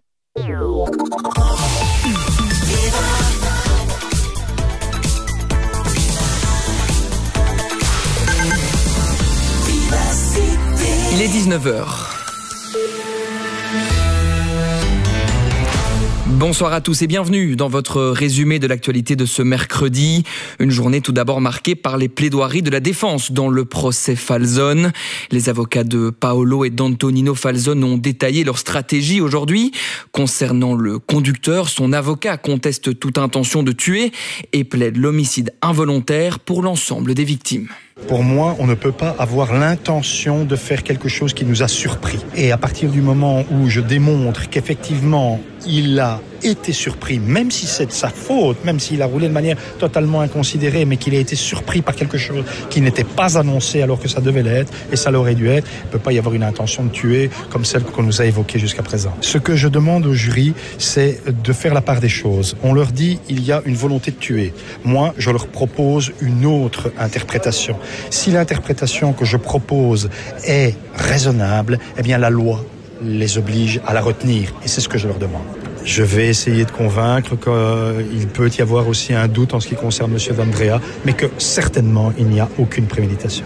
S26: Il est dix-neuf heures.
S10: Bonsoir à tous et bienvenue dans votre résumé de l'actualité de ce mercredi. Une journée tout d'abord marquée par les plaidoiries de la défense dans le procès Falzone. Les avocats de Paolo et d'Antonino Falzone ont détaillé leur stratégie aujourd'hui. Concernant le conducteur, son avocat conteste toute intention de tuer et plaide l'homicide involontaire pour l'ensemble des victimes.
S16: Pour moi, on ne peut pas avoir l'intention de faire quelque chose qui nous a surpris. Et à partir du moment où je démontre qu'effectivement, il a été surpris, même si c'est de sa faute, même s'il a roulé de manière totalement inconsidérée, mais qu'il a été surpris par quelque chose qui n'était pas annoncé alors que ça devait l'être, et ça l'aurait dû être, il ne peut pas y avoir une intention de tuer comme celle qu'on nous a évoquée jusqu'à présent. Ce que je demande au jury, c'est de faire la part des choses. On leur dit, il y a une volonté de tuer. Moi, je leur propose une autre interprétation. Si l'interprétation que je propose est raisonnable, eh bien la loi les oblige à la retenir. Et c'est ce que je leur demande. Je vais essayer de convaincre qu'il peut y avoir aussi un doute en ce qui concerne M. D'Andrea, mais que certainement il n'y a aucune préméditation.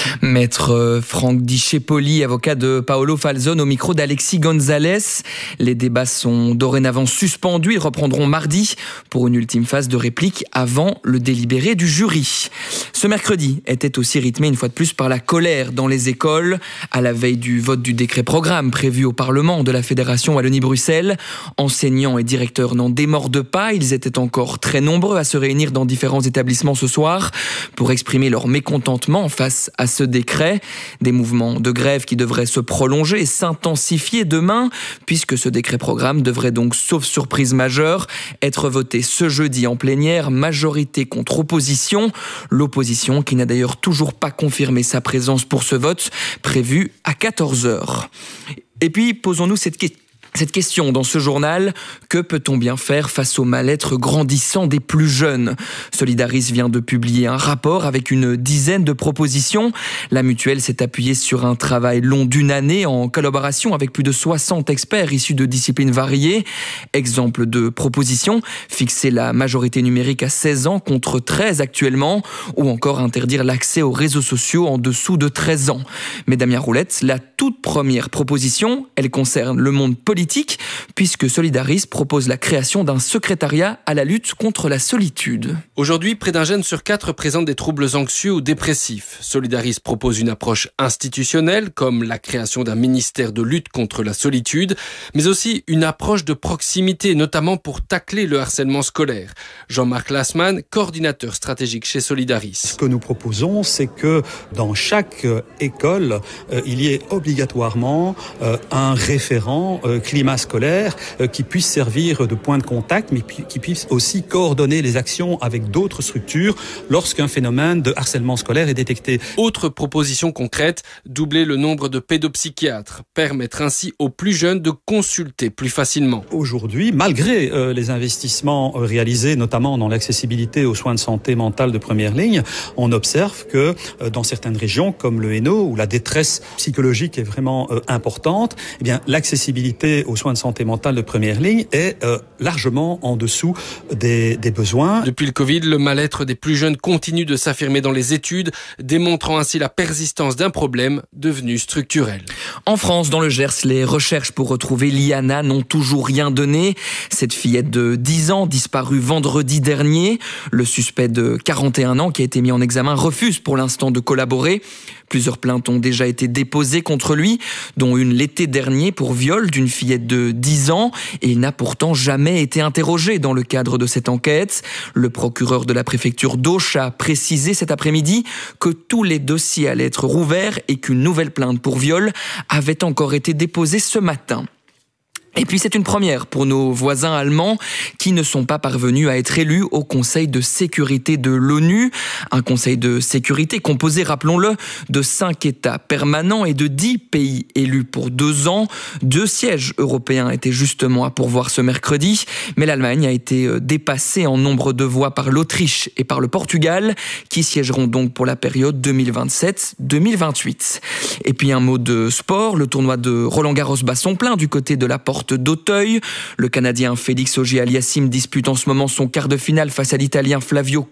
S10: Maître Franck Discepoli, avocat de Paolo Falzone, au micro d'Alexis Gonzalez. Les débats sont dorénavant suspendus. Ils reprendront mardi pour une ultime phase de réplique avant le délibéré du jury. Ce mercredi était aussi rythmé une fois de plus par la colère dans les écoles. À la veille du vote du décret programme prévu au Parlement de la Fédération Wallonie-Bruxelles, enseignants et directeurs n'en démordent pas. Ils étaient encore très nombreux à se réunir dans différents établissements ce soir pour exprimer leur mécontentement face à ce décret. Des mouvements de grève qui devraient se prolonger et s'intensifier demain, puisque ce décret programme devrait donc, sauf surprise majeure, être voté ce jeudi en plénière, majorité contre opposition. L'opposition qui n'a d'ailleurs toujours pas confirmé sa présence pour ce vote, prévu à quatorze heures. Et puis, posons-nous cette question. Cette question dans ce journal, que peut-on bien faire face au mal-être grandissant des plus jeunes ? Solidaris vient de publier un rapport avec une dizaine de propositions. La mutuelle s'est appuyée sur un travail long d'une année en collaboration avec plus de soixante experts issus de disciplines variées. Exemple de propositions, fixer la majorité numérique à seize ans contre treize actuellement, ou encore interdire l'accès aux réseaux sociaux en dessous de treize ans. Mais Damien Roulette, la toute première proposition, elle concerne le monde politique, puisque Solidaris propose la création d'un secrétariat à la lutte contre la solitude.
S17: Aujourd'hui, près d'un jeune sur quatre présente des troubles anxieux ou dépressifs. Solidaris propose une approche institutionnelle, comme la création d'un ministère de lutte contre la solitude, mais aussi une approche de proximité, notamment pour tacler le harcèlement scolaire. Jean-Marc Lassmann, coordinateur stratégique chez Solidaris.
S16: Ce que nous proposons, c'est que dans chaque école, euh, il y ait obligatoirement euh, un référent euh, climat scolaire euh, qui puisse servir de point de contact, mais qui puisse aussi coordonner les actions avec d'autres structures lorsqu'un phénomène de harcèlement scolaire est détecté.
S17: Autre proposition concrète, doubler le nombre de pédopsychiatres, permettre ainsi aux plus jeunes de consulter plus facilement.
S16: Aujourd'hui, malgré euh, les investissements réalisés, notamment dans l'accessibilité aux soins de santé mentale de première ligne, on observe que euh, dans certaines régions, comme le Hainaut, où la détresse psychologique est vraiment euh, importante, eh bien, l'accessibilité aux soins de santé mentale de première ligne est euh, largement en dessous des, des besoins.
S17: Depuis le Covid, le mal-être des plus jeunes continue de s'affirmer dans les études, démontrant ainsi la persistance d'un problème devenu structurel.
S10: En France, dans le Gers, les recherches pour retrouver Liana n'ont toujours rien donné. Cette fillette de dix ans, disparue vendredi dernier, le suspect de quarante et un ans qui a été mis en examen refuse pour l'instant de collaborer. Plusieurs plaintes ont déjà été déposées contre lui, dont une l'été dernier pour viol d'une fillette de dix ans, et il n'a pourtant jamais été interrogé dans le cadre de cette enquête. Le procureur de la préfecture d'Auch a précisé cet après-midi que tous les dossiers allaient être rouverts et qu'une nouvelle plainte pour viol avait encore été déposée ce matin. Et puis c'est une première pour nos voisins allemands qui ne sont pas parvenus à être élus au Conseil de sécurité de l'ONU. Un Conseil de sécurité composé, rappelons-le, de cinq États permanents et de dix pays élus pour deux ans. Deux sièges européens étaient justement à pourvoir ce mercredi, mais l'Allemagne a été dépassée en nombre de voix par l'Autriche et par le Portugal, qui siégeront donc pour la période deux mille vingt-sept deux mille vingt-huit. Et puis un mot de sport, le tournoi de Roland-Garros bat son plein du côté de la porte d'Auteuil. Le Canadien Félix Auger-Aliassime dispute en ce moment son quart de finale face à l'Italien Flavio